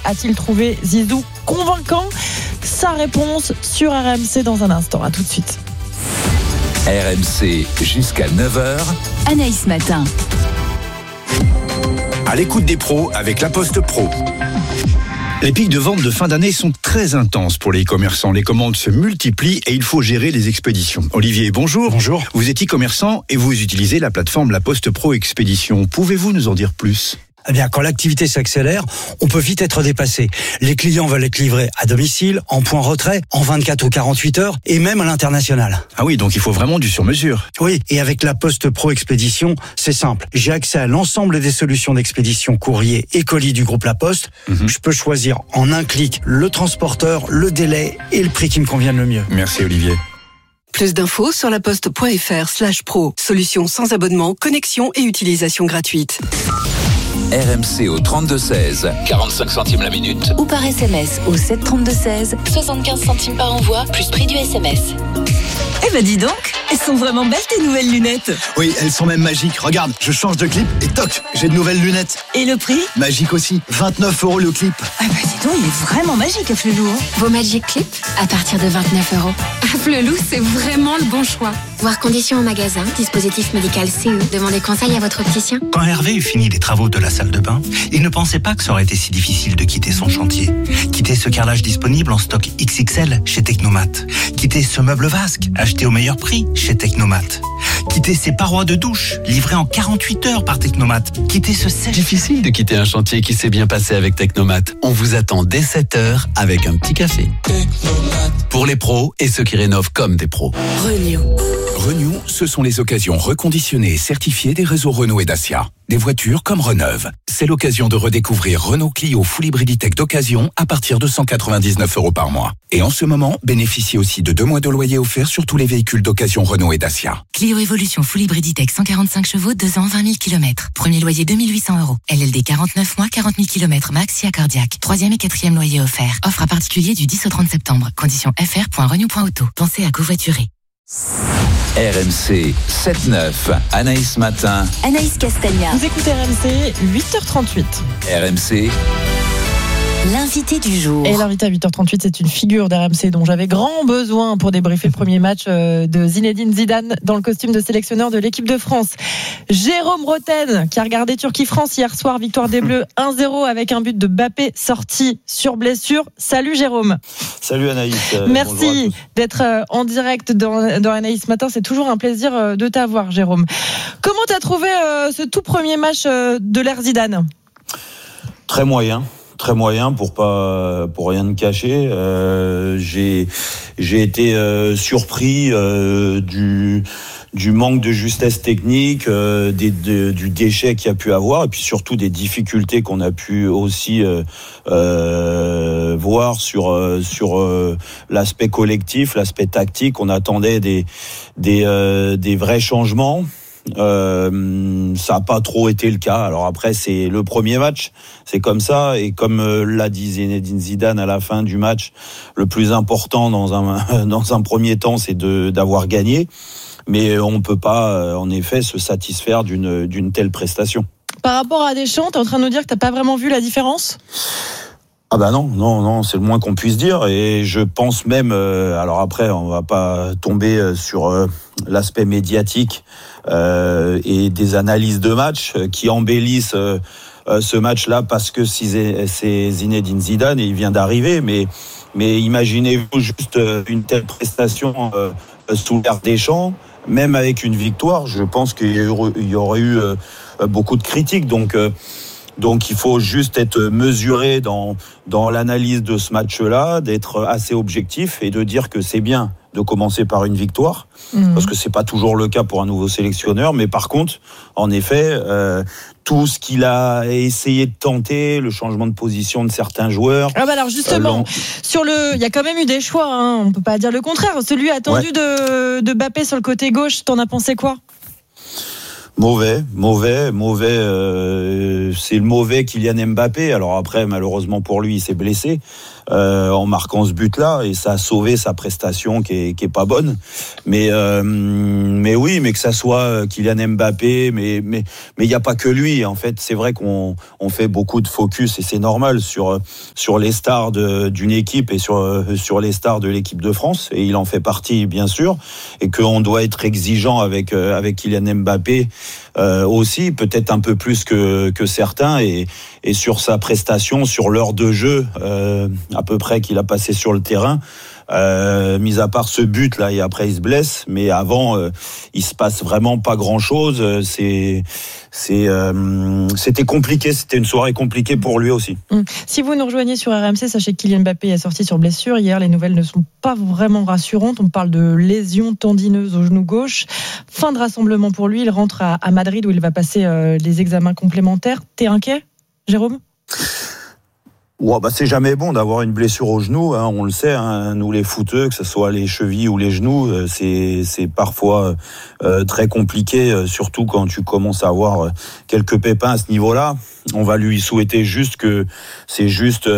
a-t-il trouvé Zizou convaincant? Sa réponse sur RMC dans un instant. À tout de suite. RMC jusqu'à 9h. Anaïs Matin. À l'écoute des pros avec La Poste Pro. Les pics de vente de fin d'année sont très intenses pour les e-commerçants. Les commandes se multiplient et il faut gérer les expéditions. Olivier, bonjour. Bonjour. Vous êtes e-commerçant et vous utilisez la plateforme La Poste Pro Expédition. Pouvez-vous nous en dire plus ? Eh bien, quand l'activité s'accélère, on peut vite être dépassé. Les clients veulent être livrés à domicile, en point retrait, en 24 ou 48 heures, et même à l'international. Ah oui, donc il faut vraiment du sur-mesure. Oui, et avec la Poste Pro Expédition, c'est simple. J'ai accès à l'ensemble des solutions d'expédition courrier et colis du groupe La Poste. Je peux choisir en un clic le transporteur, le délai et le prix qui me convienne le mieux. Merci Olivier. Plus d'infos sur laposte.fr/pro. Solution sans abonnement, connexion et utilisation gratuite. RMC au 32-16, 45 centimes la minute. Ou par SMS au 732-16, 75 centimes par envoi, plus prix du SMS. Eh ben dis donc, elles sont vraiment belles tes nouvelles lunettes. Oui, elles sont même magiques. Regarde, je change de clip et toc, j'ai de nouvelles lunettes. Et le prix ? Magique aussi, 29 € le clip. Ah bah dis donc, il est vraiment magique Flelou. Vos Magic Clip à partir de 29 €. Flelou, c'est vraiment le bon choix. Voir conditions en magasin, dispositif médical CE. Demandez conseil à votre opticien. Quand Hervé eut fini les travaux de la salle de bain, il ne pensait pas que ça aurait été si difficile de quitter son chantier. Quitter ce carrelage disponible en stock XXL chez Technomat. Quitter ce meuble vasque acheté au meilleur prix chez Technomat. Quitter ces parois de douche livrées en 48 heures par Technomat. Quitter ce sèche. Difficile de quitter un chantier qui s'est bien passé avec Technomat. On vous attend dès 7h avec un petit café. Technomat. Pour les pros et ceux qui rénovent comme des pros. Renew, ce sont les occasions reconditionnées et certifiées des réseaux Renault et Dacia. Des voitures comme Reneuve. C'est l'occasion de redécouvrir Renault Clio Full Hybriditech d'occasion à partir de 199 € par mois. Et en ce moment, bénéficiez aussi de 2 mois de loyer offerts sur tous les véhicules d'occasion Renault et Dacia. Clio Evolution Full Hybriditech 145 chevaux, 2 ans, 20 000 km. Premier loyer 2 800 €. LLD 49 mois, 40 000 km max, SIA cardiaque. 3e et 4e loyer offert. Offre à particulier du 10 au 30 septembre. Conditions fr.renew.auto. Pensez à covoiturer. RMC 7-9, Anaïs Matin. Anaïs Castagna. Vous écoutez RMC, 8h38. RMC, L'invité du jour. Et l'invité à 8h38, c'est une figure d'RMC dont j'avais grand besoin pour débriefer le premier match de Zinedine Zidane dans le costume de sélectionneur de l'équipe de France. Jérôme Roten, qui a regardé Turquie-France hier soir, victoire des Bleus 1-0 avec un but de Mbappé sorti sur blessure. Salut Jérôme. Salut Anaïs. Merci d'être en direct dans Anaïs Matin. C'est toujours un plaisir de t'avoir, Jérôme. Comment t'as trouvé ce tout premier match de l'ère Zidane ? Très moyen pour rien ne cacher. J'ai été surpris du manque de justesse technique, du déchet qu'il y a pu avoir, et puis surtout des difficultés qu'on a pu aussi voir sur l'aspect collectif, l'aspect tactique. On attendait des vrais changements. Ça n'a pas trop été le cas. Alors après, c'est le premier match, c'est comme ça, et comme l'a dit Zinedine Zidane à la fin du match, le plus important dans un premier temps, c'est d'avoir gagné, mais on peut pas en effet se satisfaire d'une telle prestation. Par rapport à Deschamps, t'es en train de nous dire que t'as pas vraiment vu la différence ? Ah bah non, c'est le moins qu'on puisse dire, et je pense même, alors après on va pas tomber sur l'aspect médiatique et des analyses de match qui embellissent ce match-là parce que c'est Zinedine Zidane et il vient d'arriver, mais imaginez-vous juste une telle prestation sous l'ère Deschamps, même avec une victoire, je pense qu'il y aurait eu beaucoup de critiques, donc il faut juste être mesuré dans l'analyse de ce match-là, d'être assez objectif et de dire que c'est bien de commencer par une victoire, parce que c'est pas toujours le cas pour un nouveau sélectionneur, mais par contre, en effet, tout ce qu'il a essayé de tenter, le changement de position de certains joueurs. Ah bah alors justement, il y a quand même eu des choix, hein, on peut pas dire le contraire. Celui attendu de Mbappé sur le côté gauche, t'en as pensé quoi ? Mauvais. C'est le mauvais Kylian Mbappé. Alors après, malheureusement pour lui, il s'est blessé en marquant ce but-là et ça a sauvé sa prestation qui est pas bonne. Mais oui, mais que ça soit Kylian Mbappé, mais il y a pas que lui. En fait, c'est vrai qu'on fait beaucoup de focus et c'est normal sur les stars d'une équipe et sur les stars de l'équipe de France. Et il en fait partie, bien sûr, et qu'on doit être exigeant avec Kylian Mbappé. Aussi, peut-être un peu plus que certains, et sur sa prestation, sur l'heure de jeu à peu près qu'il a passé sur le terrain, mis à part ce but là, et après il se blesse, mais avant il se passe vraiment pas grand chose. C'était compliqué, c'était une soirée compliquée pour lui aussi. Si vous nous rejoignez sur RMC, sachez que Kylian Mbappé est sorti sur blessure. Hier, les nouvelles ne sont pas vraiment rassurantes. On parle de lésion tendineuse au genou gauche. Fin de rassemblement pour lui. Il rentre à Madrid où il va passer les examens complémentaires. T'es inquiet, Jérôme ? Ouais, c'est jamais bon d'avoir une blessure au genou, hein, on le sait, hein, nous les footeux, que ce soit les chevilles ou les genoux, c'est parfois très compliqué, surtout quand tu commences à avoir quelques pépins à ce niveau-là. On va lui souhaiter juste que c'est juste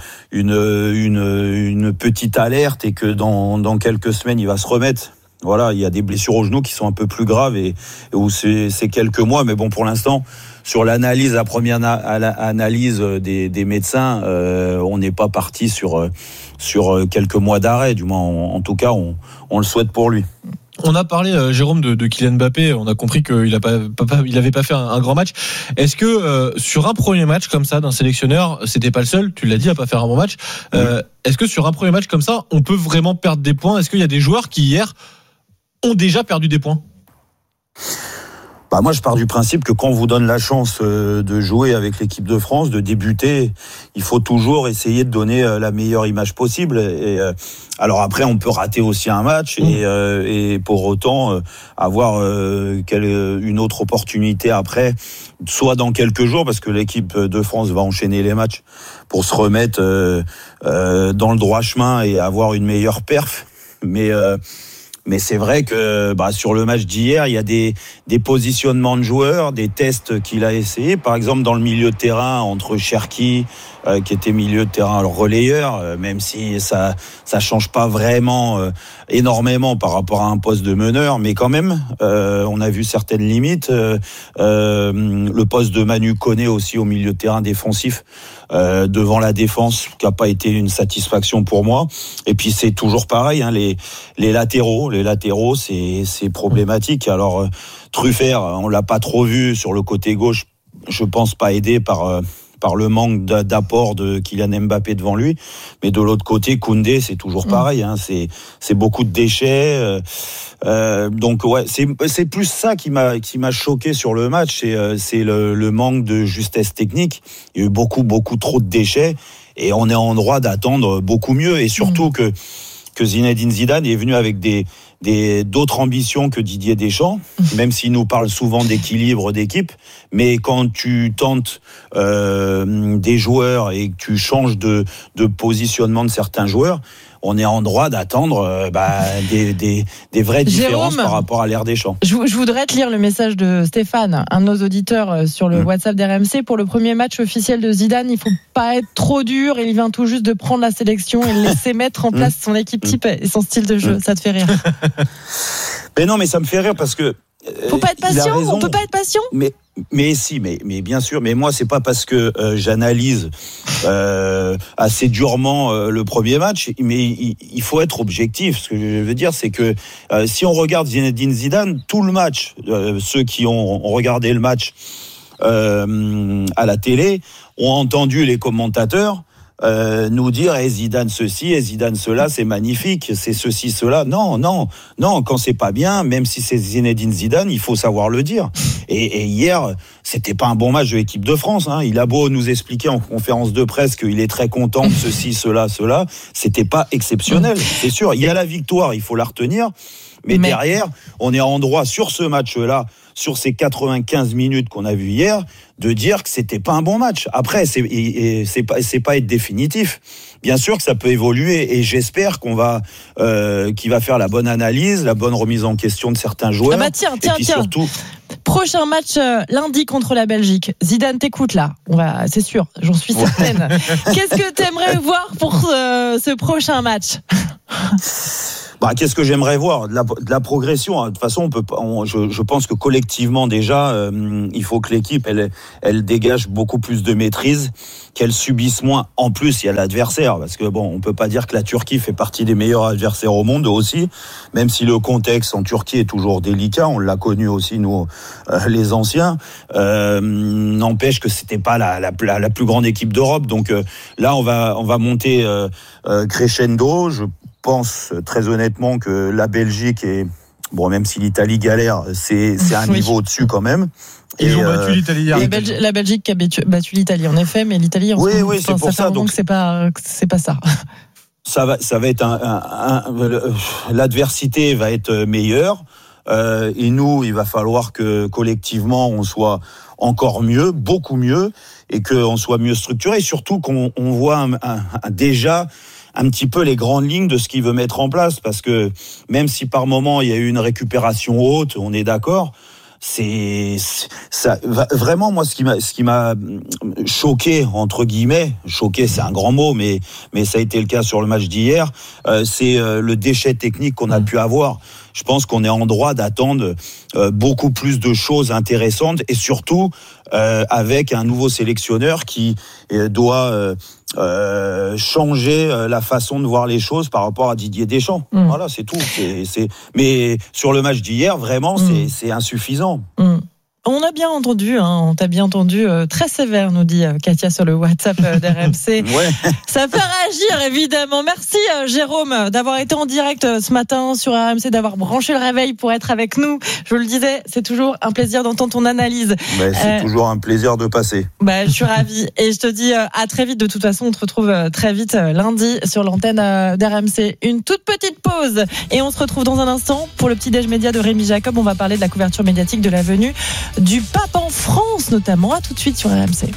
une petite alerte et que dans quelques semaines il va se remettre. Voilà, il y a des blessures au genou qui sont un peu plus graves et où c'est quelques mois, mais bon, pour l'instant, sur l'analyse, la première analyse des médecins, on n'est pas parti sur quelques mois d'arrêt, du moins, en tout cas, on le souhaite pour lui. On a parlé, Jérôme, de Kylian Mbappé. On a compris qu'il avait pas fait un grand match. Est-ce que sur un premier match comme ça d'un sélectionneur, c'était pas le seul, tu l'as dit, à pas faire un bon match. Est-ce que sur un premier match comme ça, on peut vraiment perdre des points ? Est-ce qu'il y a des joueurs qui hier ont déjà perdu des points ? Moi, je pars du principe que quand on vous donne la chance de jouer avec l'équipe de France, de débuter, il faut toujours essayer de donner la meilleure image possible. Et alors après, on peut rater aussi un match et pour autant avoir une autre opportunité après, soit dans quelques jours, parce que l'équipe de France va enchaîner les matchs pour se remettre dans le droit chemin et avoir une meilleure perf. Mais c'est vrai que sur le match d'hier, il y a des positionnements de joueurs, des tests qu'il a essayé. Par exemple, dans le milieu de terrain, entre Cherki, qui était milieu de terrain relayeur, même si ça change pas vraiment énormément par rapport à un poste de meneur, mais quand même, on a vu certaines limites. Le poste de Manu Koné aussi au milieu de terrain défensif, devant la défense, qui n'a pas été une satisfaction pour moi. Et puis c'est toujours pareil, hein, les latéraux, c'est problématique. Alors Truffert, on l'a pas trop vu sur le côté gauche, je pense pas aidé par le manque d'apport de Kylian Mbappé devant lui, mais de l'autre côté, Koundé, c'est toujours pareil, hein, c'est beaucoup de déchets. Donc ouais, c'est plus ça qui m'a choqué sur le match, c'est le manque de justesse technique. Il y a eu beaucoup trop de déchets et on est en droit d'attendre beaucoup mieux, et surtout que Zinedine Zidane est venu avec d'autres ambitions que Didier Deschamps, même s'il nous parle souvent d'équilibre d'équipe, mais quand tu tentes des joueurs et que tu changes de positionnement de certains joueurs, on est en droit d'attendre des vraies différences, Jérôme, par rapport à l'ère Deschamps. Je voudrais te lire le message de Stéphane, un de nos auditeurs, sur le WhatsApp d'RMC. Pour le premier match officiel de Zidane, il faut pas être trop dur. Il vient tout juste de prendre la sélection et laisser mettre en place son équipe type et son style de jeu. Ça te fait rire? Mais non, mais ça me fait rire parce que faut pas être patient. On peut pas être patient. Mais si, mais bien sûr. Mais moi, c'est pas parce que j'analyse assez durement le premier match, mais il faut être objectif. Ce que je veux dire, c'est que si on regarde Zinedine Zidane, tout le match, ceux qui ont regardé le match à la télé ont entendu les commentateurs nous dire Zidane ceci et Zidane cela, c'est magnifique, c'est ceci, cela. Non, quand c'est pas bien, même si c'est Zinedine Zidane, il faut savoir le dire. Et hier, c'était pas un bon match de l'équipe de France, hein. Il a beau nous expliquer en conférence de presse qu'il est très content de ceci, cela, c'était pas exceptionnel, c'est sûr. Il y a la victoire, il faut la retenir, mais derrière, on est en droit sur ce match-là, sur ces 95 minutes qu'on a vu hier, de dire que c'était pas un bon match. Après, c'est pas être définitif. Bien sûr que ça peut évoluer, et j'espère qu'il va faire la bonne analyse, la bonne remise en question de certains joueurs. Tiens. Surtout... Prochain match lundi contre la Belgique. Zidane t'écoute là. C'est sûr, j'en suis certaine. Qu'est-ce que t'aimerais voir pour ce prochain match? Qu'est-ce que j'aimerais voir? De la progression. De toute façon, je pense que collectivement déjà, il faut que l'équipe elle dégage beaucoup plus de maîtrise, qu'elle subisse moins. En plus, il y a l'adversaire, parce que on peut pas dire que la Turquie fait partie des meilleurs adversaires au monde aussi, même si le contexte en Turquie est toujours délicat. On l'a connu aussi nous, les anciens. N'empêche que c'était pas la plus grande équipe d'Europe. Donc là, on va monter crescendo. Je pense très honnêtement que la Belgique est même si l'Italie galère, c'est un niveau au-dessus quand même. Ils ont battu l'Italie hier. La Belgique qui a battu l'Italie en effet, mais l'Italie c'est pour ça. Donc c'est pas ça. Ça va être l'adversité va être meilleure. Et nous, il va falloir que collectivement on soit encore mieux, beaucoup mieux, et qu'on soit mieux structuré, et surtout qu'on voit déjà un petit peu les grandes lignes de ce qu'il veut mettre en place, parce que même si par moment il y a eu une récupération haute, on est d'accord, ça vraiment. Moi, ce qui m'a choqué, entre guillemets, choqué c'est un grand mot, mais ça a été le cas sur le match d'hier, c'est le déchet technique qu'on a pu avoir. Je pense qu'on est en droit d'attendre beaucoup plus de choses intéressantes, et surtout avec un nouveau sélectionneur qui doit changer la façon de voir les choses par rapport à Didier Deschamps. Voilà, c'est tout. Mais sur le match d'hier, vraiment, c'est insuffisant. On a bien entendu, on t'a bien entendu, très sévère, nous dit Katia sur le WhatsApp d'RMC. Ouais. Ça fait réagir, évidemment. Merci Jérôme d'avoir été en direct ce matin sur RMC, d'avoir branché le réveil pour être avec nous. Je vous le disais, c'est toujours un plaisir d'entendre ton analyse. C'est toujours un plaisir de passer. Je suis ravie. Et je te dis à très vite. De toute façon, on te retrouve très vite lundi sur l'antenne d'RMC. Une toute petite pause et on se retrouve dans un instant pour le petit déj média de Rémi Jacob. On va parler de la couverture médiatique de la venue du pape en France notamment. À tout de suite sur RMC.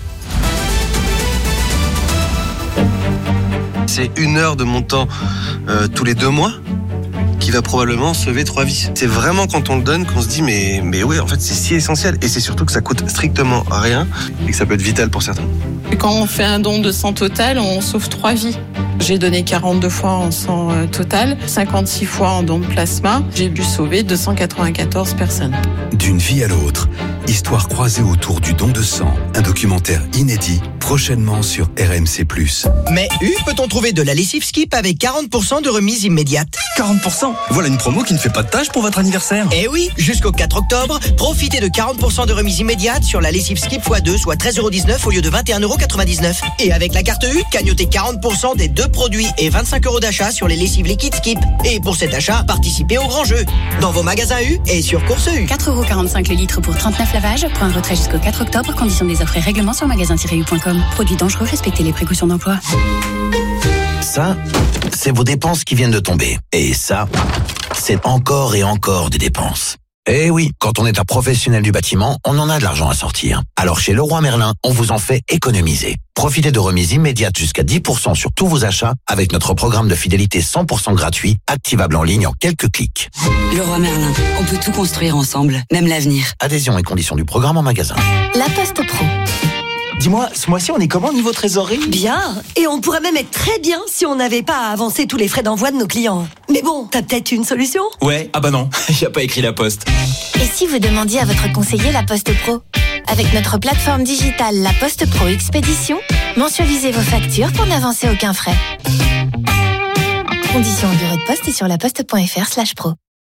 C'est 1 heure de mon temps tous les 2 mois qui va probablement sauver 3 vies. C'est vraiment quand on le donne qu'on se dit mais oui, en fait c'est si essentiel, et c'est surtout que ça coûte strictement rien et que ça peut être vital pour certains. Quand on fait un don de sang total, on sauve 3 vies. J'ai donné 42 fois en sang total, 56 fois en don de plasma. J'ai dû sauver 294 personnes. D'une vie à l'autre, histoire croisée autour du don de sang. Un documentaire inédit, prochainement sur RMC+. Mais peut-on trouver de la lessive Skip avec 40% de remise immédiate? 40%? Voilà une promo qui ne fait pas de tâche pour votre anniversaire. Eh oui, jusqu'au 4 octobre, profitez de 40% de remise immédiate sur la lessive Skip x2, soit 13,19€ au lieu de 21,99€. Et avec la carte U, cagnotez 40% des 2 produits et 25 € d'achat sur les lessives liquides Skip. Et pour cet achat, participez au grand jeu dans vos magasins U et sur Course U. 4,45€ le litre pour 39 lavages. Point de retrait jusqu'au 4 octobre. Conditions des offres et règlements sur magasin-u.com. Produits dangereux, respectez les précautions d'emploi. Ça, c'est vos dépenses qui viennent de tomber. Et ça, c'est encore et encore des dépenses. Eh oui, quand on est un professionnel du bâtiment, on en a de l'argent à sortir. Alors chez Leroy Merlin, on vous en fait économiser. Profitez de remises immédiates jusqu'à 10% sur tous vos achats avec notre programme de fidélité 100% gratuit, activable en ligne en quelques clics. Leroy Merlin, on peut tout construire ensemble, même l'avenir. Adhésion et conditions du programme en magasin. La Poste Pro. Dis-moi, ce mois-ci, on est comment niveau trésorerie? Bien. Et on pourrait même être très bien si on n'avait pas à avancer tous les frais d'envoi de nos clients. Mais bon, t'as peut-être une solution? Ouais, non, y a pas écrit La Poste. Et si vous demandiez à votre conseiller La Poste Pro? Avec notre plateforme digitale La Poste Pro Expédition, mensualisez vos factures pour n'avancer aucun frais. Conditions au bureau de poste et sur laposte.fr/pro.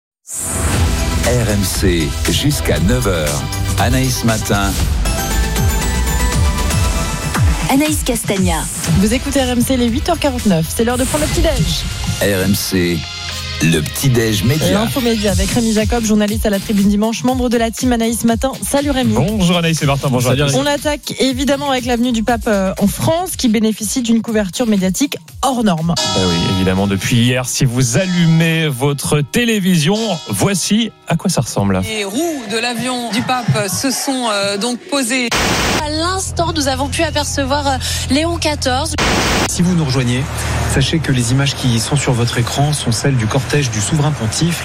RMC jusqu'à 9h. Anaïs Matin. Anaïs Castagna. Vous écoutez RMC, les 8h49. C'est l'heure de prendre le petit-déj. RMC, le petit-déj média. L'info média avec Rémi Jacob, journaliste à la Tribune Dimanche, membre de la team Anaïs Matin. Salut Rémi. Bonjour Anaïs et Martin, bonjour. Salut, on attaque évidemment avec l'avenue du Pape en France, qui bénéficie d'une couverture médiatique hors norme. Oui, évidemment, depuis hier, si vous allumez votre télévision, voici à quoi ça ressemble. Les roues de l'avion du Pape se sont donc posées. À l'instant, nous avons pu apercevoir Léon XIV. Si vous nous rejoignez, sachez que les images qui sont sur votre écran sont celles du cortège du souverain pontife.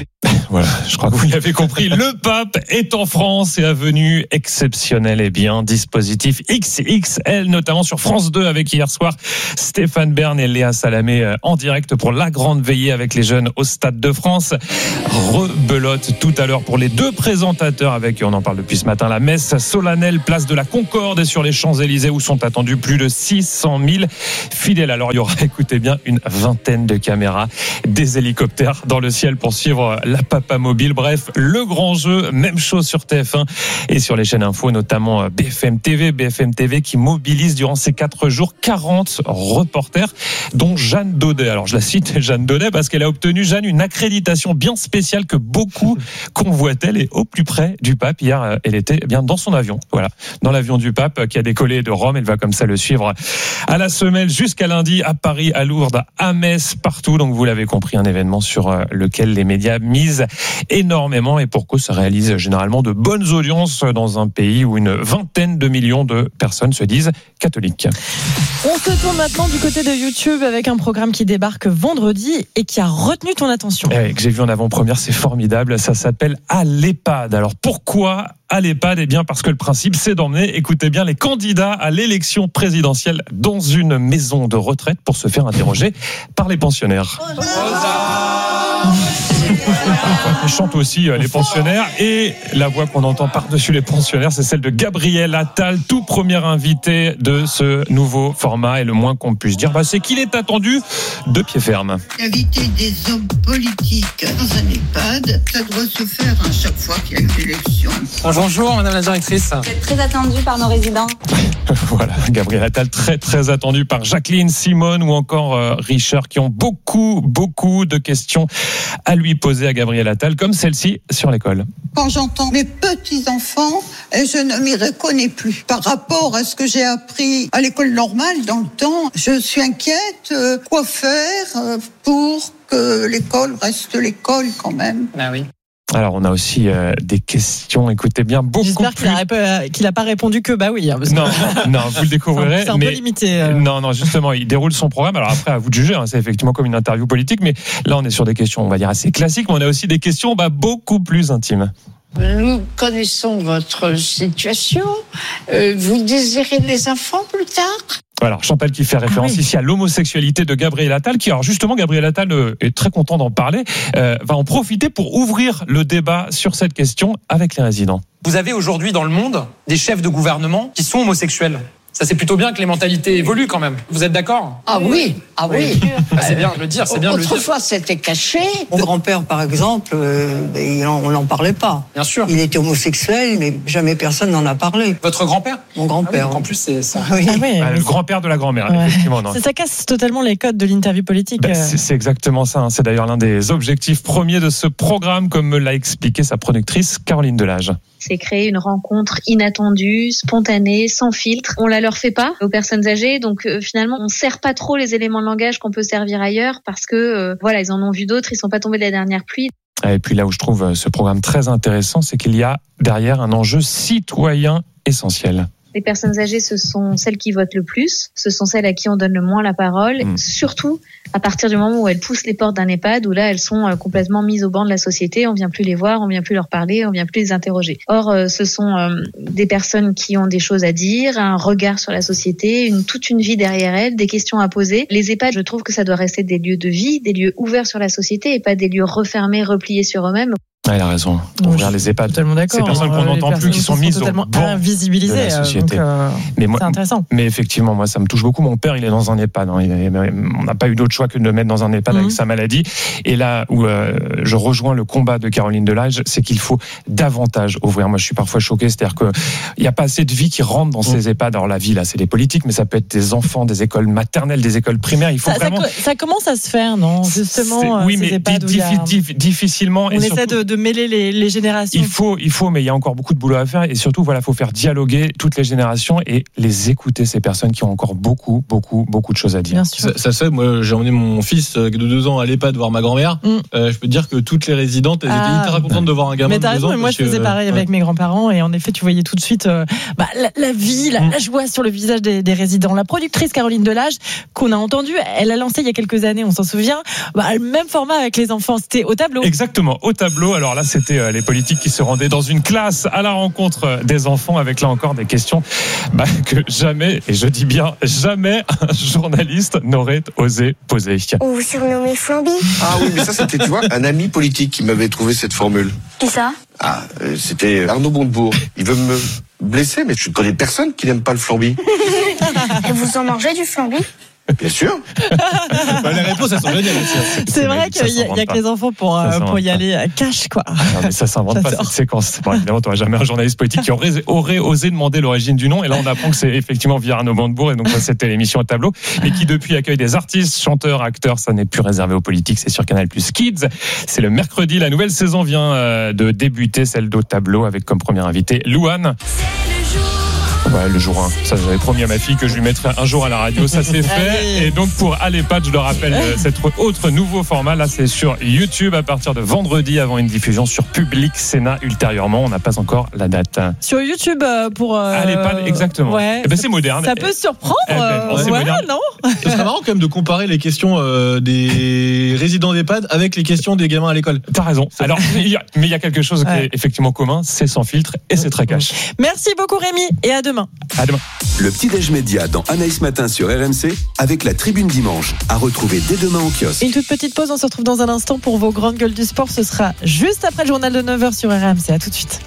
Voilà, je crois que vous l'avez compris. Le pape est en France et a venu exceptionnel et bien. Dispositif XXL, notamment sur France 2 avec hier soir Stéphane Bern et Léa Salamé en direct pour la grande veillée avec les jeunes au Stade de France. Rebelote tout à l'heure pour les deux présentateurs avec, on en parle depuis ce matin, la messe solennelle place de la Concorde et sur les Champs-Élysées où sont attendus plus de 600 000 fidèles. Alors il y aura, écoutez bien, une vingtaine de caméras, des hélicoptères dans le ciel pour suivre la Papa Mobile. Bref, le grand jeu, même chose sur TF1 et sur les chaînes info, notamment BFM TV qui mobilise durant ces 4 jours 40 reporters, dont Jeanne Daudet. Alors je la cite, Jeanne Daudet, parce qu'elle a obtenu, Jeanne, une accréditation bien spéciale que beaucoup convoitaient. Elle est au plus près du pape. Hier, elle était bien dans son avion. Voilà, dans l'avion du pape qui a décollé de Rome. Elle va comme ça le suivre à la semelle jusqu'à lundi à Paris, à Lourdes, à Metz, partout. Donc vous l'avez compris, un événement sur lequel les médias misent énormément et pour cause ça réalise généralement de bonnes audiences dans un pays où une vingtaine de millions de personnes se disent catholiques. On se tourne maintenant du côté de YouTube avec un programme qui débarque vendredi et qui a retenu ton attention. Que j'ai vu en avant-première, c'est formidable. Ça s'appelle À l'EHPAD. Alors pourquoi à l'EHPAD? Eh bien parce que le principe c'est d'emmener, écoutez bien, les candidats à l'élection présidentielle dans une maison de retraite pour se faire interroger par les pensionnaires. Ils chantent aussi les pensionnaires et la voix qu'on entend par-dessus les pensionnaires, c'est celle de Gabriel Attal, tout premier invité de ce nouveau format. Et le moins qu'on puisse dire, c'est qu'il est attendu de pied ferme. L'invité des hommes politiques dans un EHPAD, ça doit se faire à chaque fois qu'il y a une élection. Bonjour madame la directrice. Vous êtes très attendu par nos résidents. Voilà, Gabriel Attal très très attendu par Jacqueline, Simone ou encore Richard qui ont beaucoup de questions à lui poser à Gabriel Attal, comme celle-ci sur l'école. Quand j'entends mes petits-enfants, je ne m'y reconnais plus. Par rapport à ce que j'ai appris à l'école normale dans le temps, je suis inquiète. Quoi faire pour que l'école reste l'école quand même? Ah oui. Alors, on a aussi des questions, écoutez bien, beaucoup J'espère plus... qu'il n'a pas répondu que bah oui. Parce que... Non, vous le découvrirez. C'est un peu limité. Non, justement, il déroule son programme. Alors après, à vous de juger, c'est effectivement comme une interview politique, mais là, on est sur des questions, on va dire, assez classiques, mais on a aussi des questions beaucoup plus intimes. Nous connaissons votre situation. Vous désirez des enfants plus tard? Alors Chantal qui fait référence ici à l'homosexualité de Gabriel Attal, qui alors justement Gabriel Attal est très content d'en parler, va en profiter pour ouvrir le débat sur cette question avec les résidents. Vous avez aujourd'hui dans le monde des chefs de gouvernement qui sont homosexuels. Ça c'est plutôt bien que les mentalités évoluent quand même. Vous êtes d'accord? Ah oui. C'est bien de le dire, c'est bien de le dire. Autrefois c'était caché. Mon grand-père par exemple, on n'en parlait pas. Bien sûr. Il était homosexuel, mais jamais personne n'en a parlé. Votre grand-père? Mon grand-père. En plus c'est ça. Le grand-père de la grand-mère, effectivement. Non. Ça casse totalement les codes de l'interview politique. C'est exactement ça. C'est d'ailleurs l'un des objectifs premiers de ce programme, comme me l'a expliqué sa productrice Caroline Delage. C'est créer une rencontre inattendue, spontanée, sans filtre. On la leur fait pas aux personnes âgées, donc finalement on sert pas trop les éléments de langage qu'on peut servir ailleurs parce que ils en ont vu d'autres, ils sont pas tombés de la dernière pluie. Et puis là où je trouve ce programme très intéressant, c'est qu'il y a derrière un enjeu citoyen essentiel. Les personnes âgées, ce sont celles qui votent le plus, ce sont celles à qui on donne le moins la parole, surtout à partir du moment où elles poussent les portes d'un EHPAD, où là elles sont complètement mises au banc de la société, on vient plus les voir, on vient plus leur parler, on vient plus les interroger. Or, ce sont des personnes qui ont des choses à dire, un regard sur la société, toute une vie derrière elles, des questions à poser. Les EHPAD, je trouve que ça doit rester des lieux de vie, des lieux ouverts sur la société et pas des lieux refermés, repliés sur eux-mêmes. Il a raison. Ouvrir les EHPAD. Totalement d'accord. Ces personnes qu'on n'entend plus, qui sont mises au banc invisibilisées de la société. C'est intéressant. Mais effectivement, moi, ça me touche beaucoup. Mon père, il est dans un EHPAD. On n'a pas eu d'autre choix que de le mettre dans un EHPAD avec sa maladie. Et là où je rejoins le combat de Caroline Delage, c'est qu'il faut davantage ouvrir. Moi, je suis parfois choqué. C'est-à-dire qu'il n'y a pas assez de vie qui rentre dans ces EHPAD. Alors la vie, là, c'est les politiques, mais ça peut être des enfants, des écoles maternelles, des écoles primaires. Il faut ça commence à se faire, non? Justement, oui, mais difficilement. On essaie de mêler les générations. Il faut, mais il y a encore beaucoup de boulot à faire et surtout, voilà, faut faire dialoguer toutes les générations et les écouter, ces personnes qui ont encore beaucoup de choses à dire. Bien sûr. Ça se fait, moi, j'ai emmené mon fils de 2 ans à l'EHPAD voir ma grand-mère. Je peux te dire que toutes les résidentes, elles étaient hyper contentes de voir un gamin mais t'as de 2 raison, ans. mais moi je faisais pareil avec mes grands-parents et en effet, tu voyais tout de suite la vie, la joie sur le visage des résidents. La productrice Caroline Delage, qu'on a entendue, elle a lancé il y a quelques années, on s'en souvient, le même format avec les enfants, c'était au tableau. Exactement, au tableau. Alors là, c'était les politiques qui se rendaient dans une classe à la rencontre des enfants avec là encore des questions que jamais, et je dis bien jamais, un journaliste n'aurait osé poser. On vous surnommait Flamby. Ah oui, mais ça c'était, tu vois, un ami politique qui m'avait trouvé cette formule. Qui ça? C'était Arnaud Montebourg. Il veut me blesser, mais je ne connais personne qui n'aime pas le Flamby. Et vous en mangez du Flamby? Bien sûr. Les réponses, elles sont géniales. C'est vrai qu'il y a que les enfants pour y aller à cash, quoi. Non, mais ça s'invente pas, cette séquence. Bon, évidemment, tu n'auras jamais un journaliste politique qui aurait osé demander l'origine du nom. Et là, on apprend que c'est effectivement via Arnaud Montebourg. Et donc, ça, c'était l'émission au tableau. Et qui, depuis, accueille des artistes, chanteurs, acteurs. Ça n'est plus réservé aux politiques. C'est sur Canal+ Kids. C'est le mercredi. La nouvelle saison vient de débuter, celle d'au tableau, avec comme première invitée Louane. Ouais, le jour 1. Ça, j'avais promis à ma fille que je lui mettrais un jour à la radio. Ça s'est fait. Et donc, pour Alépad, je le rappelle, cet autre nouveau format, là, c'est sur YouTube à partir de vendredi avant une diffusion sur Public Sénat ultérieurement. On n'a pas encore la date. Sur YouTube pour. Alépad, exactement. Ouais. C'est moderne. Ça peut surprendre. C'est moderne. Non. Ce serait marrant quand même de comparer les questions des résidents d'EHPAD avec les questions des gamins à l'école. T'as raison. Alors, mais il y a quelque chose qui est effectivement commun, c'est sans filtre et c'est très cash. Merci beaucoup Rémi et à demain. À demain. Le petit-déj média dans Anaïs Matin sur RMC avec la Tribune Dimanche à retrouver dès demain en kiosque. Une toute petite pause, on se retrouve dans un instant pour vos grandes gueules du sport. Ce sera juste après le journal de 9h sur RMC. À tout de suite.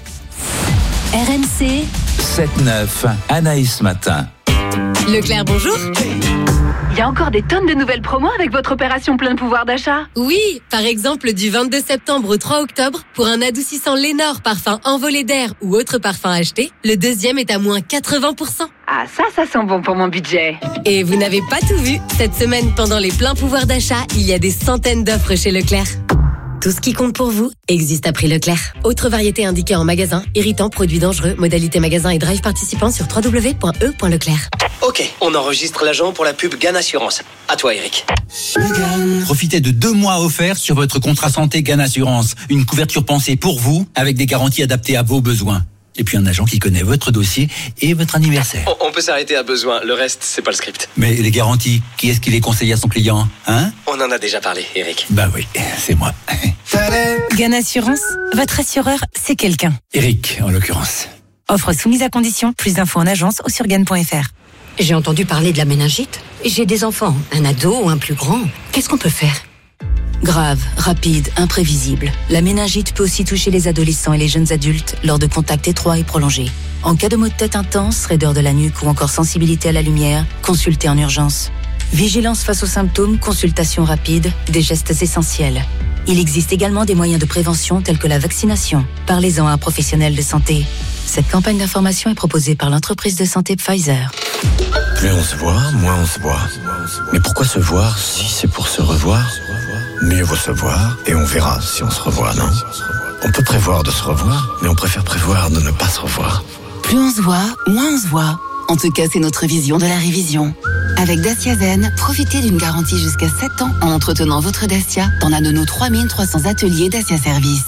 RMC 7-9, Anaïs Matin. Leclerc, bonjour. Il y a encore des tonnes de nouvelles promos avec votre opération plein de pouvoir d'achat. Oui, par exemple du 22 septembre au 3 octobre, pour un adoucissant Lénore parfum envolé d'air ou autre parfum acheté, le deuxième est à moins 80%. Ah, ça sent bon pour mon budget. Et vous n'avez pas tout vu. Cette semaine, pendant les pleins pouvoirs d'achat, il y a des centaines d'offres chez Leclerc. Tout ce qui compte pour vous existe à prix Leclerc. Autre variété indiquée en magasin, irritant, produits dangereux, modalité magasin et drive participant sur www.e.leclerc. Ok, on enregistre l'agent pour la pub GAN Assurance. À toi Eric. Profitez de 2 mois offerts sur votre contrat santé GAN Assurance. Une couverture pensée pour vous, avec des garanties adaptées à vos besoins. Et puis un agent qui connaît votre dossier et votre anniversaire. On peut s'arrêter à besoin, le reste, c'est pas le script. Mais les garanties, qui est-ce qui les conseille à son client, hein? On en a déjà parlé, Eric. Bah oui, c'est moi. GAN Assurance, votre assureur, c'est quelqu'un. Eric, en l'occurrence. Offre soumise à condition, plus d'infos en agence ou sur GAN.fr. J'ai entendu parler de la méningite. J'ai des enfants, un ado ou un plus grand. Qu'est-ce qu'on peut faire? Grave, rapide, imprévisible. La méningite peut aussi toucher les adolescents et les jeunes adultes lors de contacts étroits et prolongés. En cas de maux de tête intense, raideur de la nuque ou encore sensibilité à la lumière, consultez en urgence. Vigilance face aux symptômes, consultation rapide, des gestes essentiels. Il existe également des moyens de prévention tels que la vaccination. Parlez-en à un professionnel de santé. Cette campagne d'information est proposée par l'entreprise de santé Pfizer. Plus on se voit, moins on se voit. Mais pourquoi se voir si c'est pour se revoir? Mieux vaut se voir et on verra si on se revoit, non? On peut prévoir de se revoir, mais on préfère prévoir de ne pas se revoir. Plus on se voit, moins on se voit. En tout cas, c'est notre vision de la révision. Avec Dacia Zen, profitez d'une garantie jusqu'à 7 ans en entretenant votre Dacia dans un de nos 3300 ateliers Dacia Service.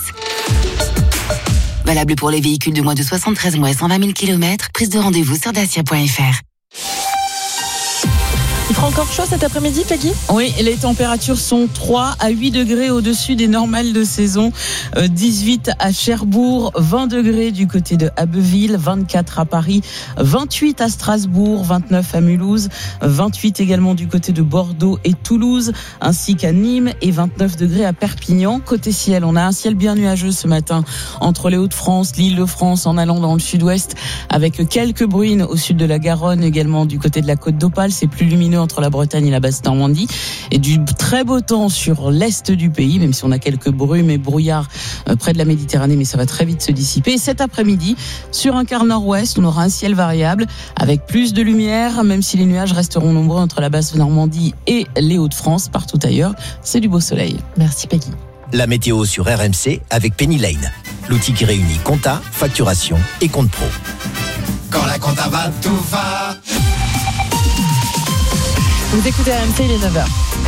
Valable pour les véhicules de moins de 73 mois et 120 000 km. Prise de rendez-vous sur dacia.fr. Il fera encore chaud cet après-midi, Peggy ? Oui, les températures sont 3 à 8 degrés au-dessus des normales de saison. 18 à Cherbourg, 20 degrés du côté de Abbeville, 24 à Paris, 28 à Strasbourg, 29 à Mulhouse, 28 également du côté de Bordeaux et Toulouse, ainsi qu'à Nîmes et 29 degrés à Perpignan. Côté ciel, on a un ciel bien nuageux ce matin entre les Hauts-de-France, l'Île-de-France en allant dans le sud-ouest, avec quelques bruines au sud de la Garonne, également du côté de la Côte d'Opale. C'est plus lumineux entre la Bretagne et la Basse-Normandie, et du très beau temps sur l'est du pays, même si on a quelques brumes et brouillards près de la Méditerranée, mais ça va très vite se dissiper. Et cet après-midi, sur un quart nord-ouest, on aura un ciel variable avec plus de lumière, même si les nuages resteront nombreux entre la Basse-Normandie et les Hauts-de-France. Partout ailleurs, c'est du beau soleil. Merci Peggy. La météo sur RMC avec Penny Lane. L'outil qui réunit compta, facturation et compte pro. Quand la compta va, tout va. Vous écoutez RMC, il est 9h.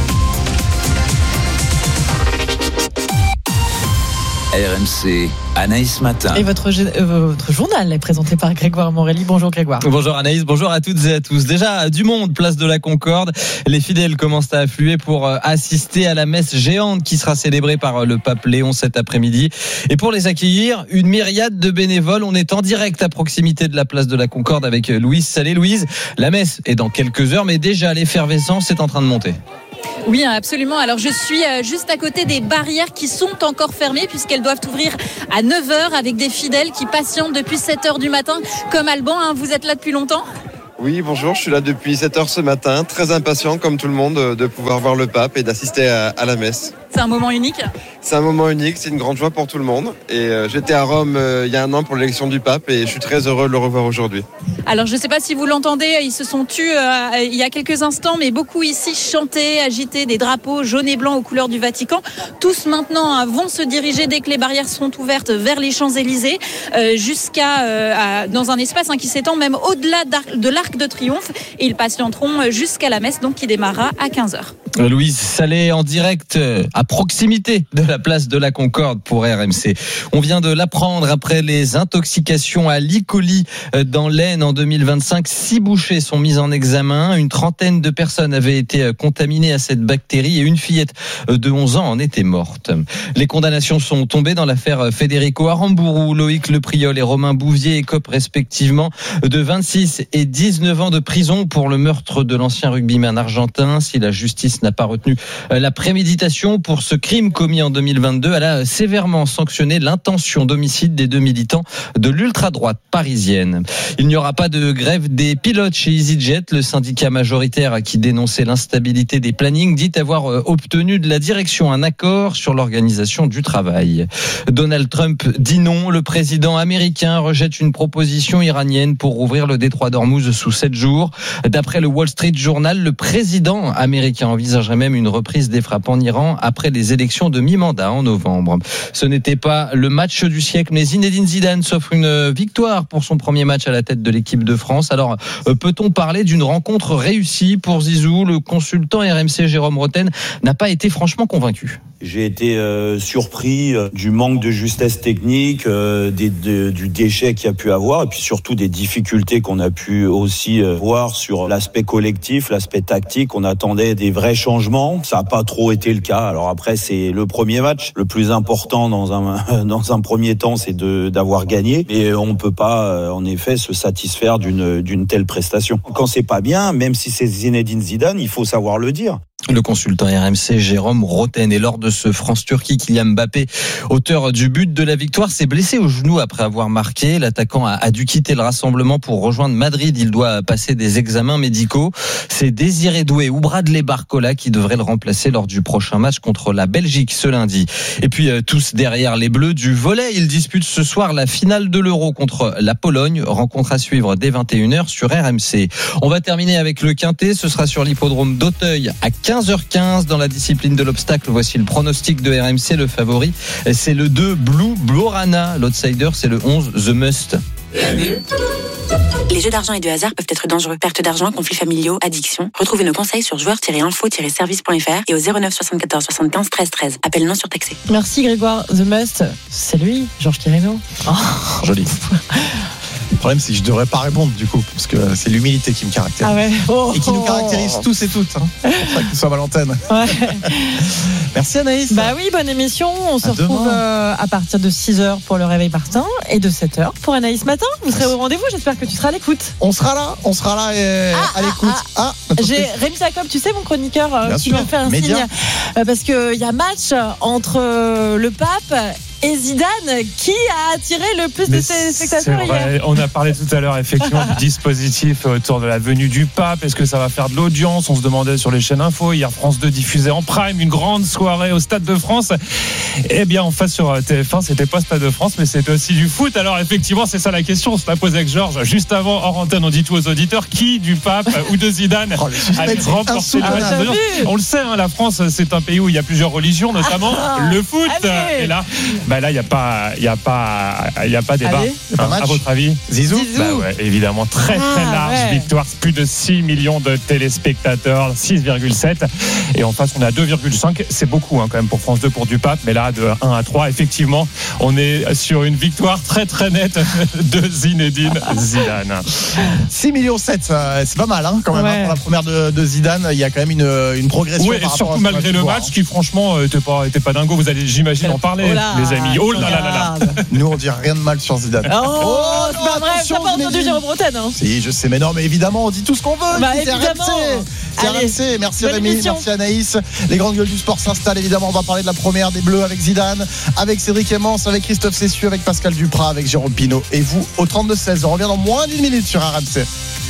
RMC, Anaïs Matin. Et votre journal est présenté par Grégoire Morelli. Bonjour Grégoire. Bonjour Anaïs, bonjour à toutes et à tous. Déjà, du monde, place de la Concorde. Les fidèles commencent à affluer pour assister à la messe géante qui sera célébrée par le pape Léon cet après-midi. Et pour les accueillir, une myriade de bénévoles. On est en direct à proximité de la place de la Concorde avec Louise Salé. Louise, la messe est dans quelques heures, mais déjà l'effervescence est en train de monter. Oui, absolument. Alors, je suis juste à côté des barrières qui sont encore fermées puisqu'elles doivent ouvrir à 9h avec des fidèles qui patientent depuis 7h du matin. Comme Alban, vous êtes là depuis longtemps ? Oui, bonjour, je suis là depuis 7h ce matin, très impatient comme tout le monde de pouvoir voir le pape et d'assister à la messe. C'est un moment unique ? C'est un moment unique, c'est une grande joie pour tout le monde. Et j'étais à Rome il y a un an pour l'élection du pape et je suis très heureux de le revoir aujourd'hui. Alors je ne sais pas si vous l'entendez, ils se sont tus il y a quelques instants, mais beaucoup ici chantaient, agitaient des drapeaux jaunes et blancs aux couleurs du Vatican. Tous maintenant vont se diriger dès que les barrières seront ouvertes vers les Champs-Élysées, jusqu'à dans un espace qui s'étend même au-delà de l'Arc de Triomphe. Et ils patienteront jusqu'à la messe donc qui démarrera à 15h. Louise Salé en direct à proximité de la place de la Concorde pour RMC. On vient de l'apprendre après les intoxications à l'E. coli dans l'Aisne en 2025. 6 bouchers sont mis en examen. Une trentaine de personnes avaient été contaminées à cette bactérie et une fillette de 11 ans en était morte. Les condamnations sont tombées dans l'affaire Federico Aramburu. Loïc Lepriol et Romain Bouvier écopent respectivement de 26 et 19 ans de prison pour le meurtre de l'ancien rugbyman argentin. Si la justice n'a pas retenu la préméditation pour ce crime commis en 2022, elle a sévèrement sanctionné l'intention d'homicide des 2 militants de l'ultra-droite parisienne. Il n'y aura pas de grève des pilotes chez EasyJet. Le syndicat majoritaire qui dénonçait l'instabilité des plannings dit avoir obtenu de la direction un accord sur l'organisation du travail. Donald Trump dit non. Le président américain rejette une proposition iranienne pour rouvrir le détroit d'Ormuz sous 7 jours. D'après le Wall Street Journal, le président américain envisagerait même une reprise des frappes en Iran après les élections de mi-mandat en novembre. Ce n'était pas le match du siècle, mais Zinedine Zidane s'offre une victoire pour son premier match à la tête de l'équipe de France. Alors, peut-on parler d'une rencontre réussie pour Zizou ? Le consultant RMC Jérôme Rotten n'a pas été franchement convaincu. J'ai été surpris du manque de justesse technique, du déchet qu'il y a pu avoir, et puis surtout des difficultés qu'on a pu aussi voir sur l'aspect collectif, l'aspect tactique. On attendait des vrais changements, ça n'a pas trop été le cas. Alors après, c'est le premier match, le plus important dans un premier temps, c'est d'avoir gagné, et on peut pas en effet se satisfaire d'une telle prestation. Quand c'est pas bien, même si c'est Zinedine Zidane, il faut savoir le dire. Le consultant RMC Jérôme Rotten. Et lors de ce France-Turquie, Kylian Mbappé, auteur du but de la victoire, s'est blessé au genou après avoir marqué. L'attaquant a dû quitter le rassemblement pour rejoindre Madrid. Il doit passer des examens médicaux. C'est Désiré Doué ou Bradley Barcola qui devrait le remplacer lors du prochain match contre la Belgique ce lundi. Et puis tous derrière les Bleus du volley, ils disputent ce soir la finale de l'Euro contre la Pologne. Rencontre à suivre dès 21h sur RMC. On va terminer avec le quintet. Ce sera sur l'hippodrome d'Auteuil à 15h15 dans la discipline de l'obstacle. Voici le pronostic de RMC. Le favori, c'est le 2 Blue Blorana. L'outsider, c'est le 11 The Must. Les jeux d'argent et de hasard peuvent être dangereux. Perte d'argent, conflits familiaux, addiction. Retrouvez nos conseils sur joueurs-info-service.fr et au 09 74 75 13 13. Appel non surtaxé. Merci Grégoire. The Must, c'est lui, Georges Quirino. Oh. Joli. Le problème, c'est que je ne devrais pas répondre du coup, parce que c'est l'humilité qui me caractérise. Ah ouais. Et qui nous caractérise tous et toutes. C'est pour ça que nous sommes à l'antenne. Ouais. Merci Anaïs. Bah oui, bonne émission. On se retrouve à partir de 6h pour le réveil Martin et de 7h pour Anaïs Matin. Vous serez au rendez-vous, j'espère que tu seras à l'écoute. On sera là à l'écoute. J'ai Rémi Jacob, tu sais, mon chroniqueur, qui m'a fait un Média. signe. Parce qu'il y a match entre le pape et Zidane. Qui a attiré le plus de spectateurs hier? On a parlé tout à l'heure effectivement du dispositif autour de la venue du pape. Est-ce que ça va faire de l'audience? On se demandait sur les chaînes info. Hier, France 2 diffusait en prime une grande soirée au Stade de France. Eh bien, en face sur TF1, c'était pas Stade de France, mais c'était aussi du foot. Alors effectivement, c'est ça la question. On se l'a posée avec Georges juste avant, hors antenne. On dit tout aux auditeurs, qui du pape ou de Zidane allait remporter le match? On le sait, hein, la France, c'est un pays où il y a plusieurs religions, notamment le foot. Et là, il n'y a pas débat. À votre avis, Zizou, évidemment, très large victoire, plus de 6 millions de téléspectateurs, 6,7. Et en face, on est à 2,5. C'est beaucoup quand même pour France 2 pour du pape, mais là, de 1 à 3, effectivement, on est sur une victoire très très nette de Zinedine Zidane. 6,7 millions, c'est pas mal quand même. Pour la première de Zidane, il y a quand même une progression. Oui, et surtout malgré le match qui franchement était pas dingo. Vous allez, j'imagine, en parler, les amis. Oh là là là là. Nous, on dit rien de mal sur Zidane. C'est pas vrai, t'as pas entendu Jérôme Bretagne, hein? Si, je sais, mais non, mais évidemment, on dit tout ce qu'on veut. C'est RMC. Merci Rémi, merci Anaïs. Les grandes gueules du sport s'installent, évidemment. On va parler de la première des Bleus avec Zidane, avec Cédric Emmons, avec Christophe Cessieux, avec Pascal Duprat, avec Jérôme Pinault. Et vous, au 32-16. On revient dans moins d'une minute sur RMC.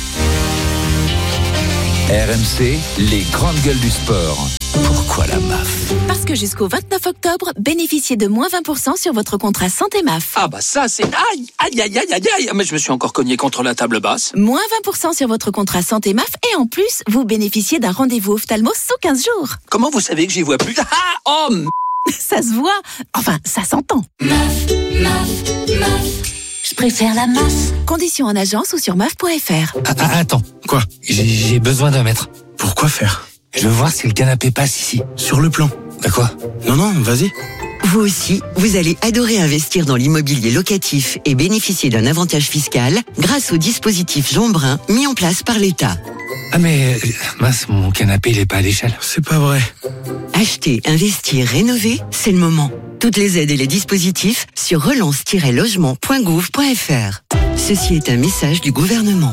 RMC, les grandes gueules du sport. Pourquoi la MAF? Parce que jusqu'au 29 octobre, bénéficiez de moins 20% sur votre contrat santé MAF. Ah bah ça c'est... Aïe. Mais je me suis encore cogné contre la table basse. Moins 20% sur votre contrat santé MAF et en plus, vous bénéficiez d'un rendez-vous ophtalmo sous 15 jours. Comment vous savez que j'y vois plus? Ça se voit. Enfin, ça s'entend. MAF. Je préfère la MAF. Conditions en agence ou sur MAF.fr. Attends, quoi? J'ai besoin d'un mètre. Pourquoi faire? Je veux voir si le canapé passe ici. Sur le plan. D'accord. Non, vas-y. Vous aussi, vous allez adorer investir dans l'immobilier locatif et bénéficier d'un avantage fiscal grâce au dispositif Jean Brun mis en place par l'État. Ah mais, mince, mon canapé il est pas à l'échelle. C'est pas vrai. Acheter, investir, rénover, c'est le moment. Toutes les aides et les dispositifs sur relance-logement.gouv.fr. Ceci est un message du gouvernement.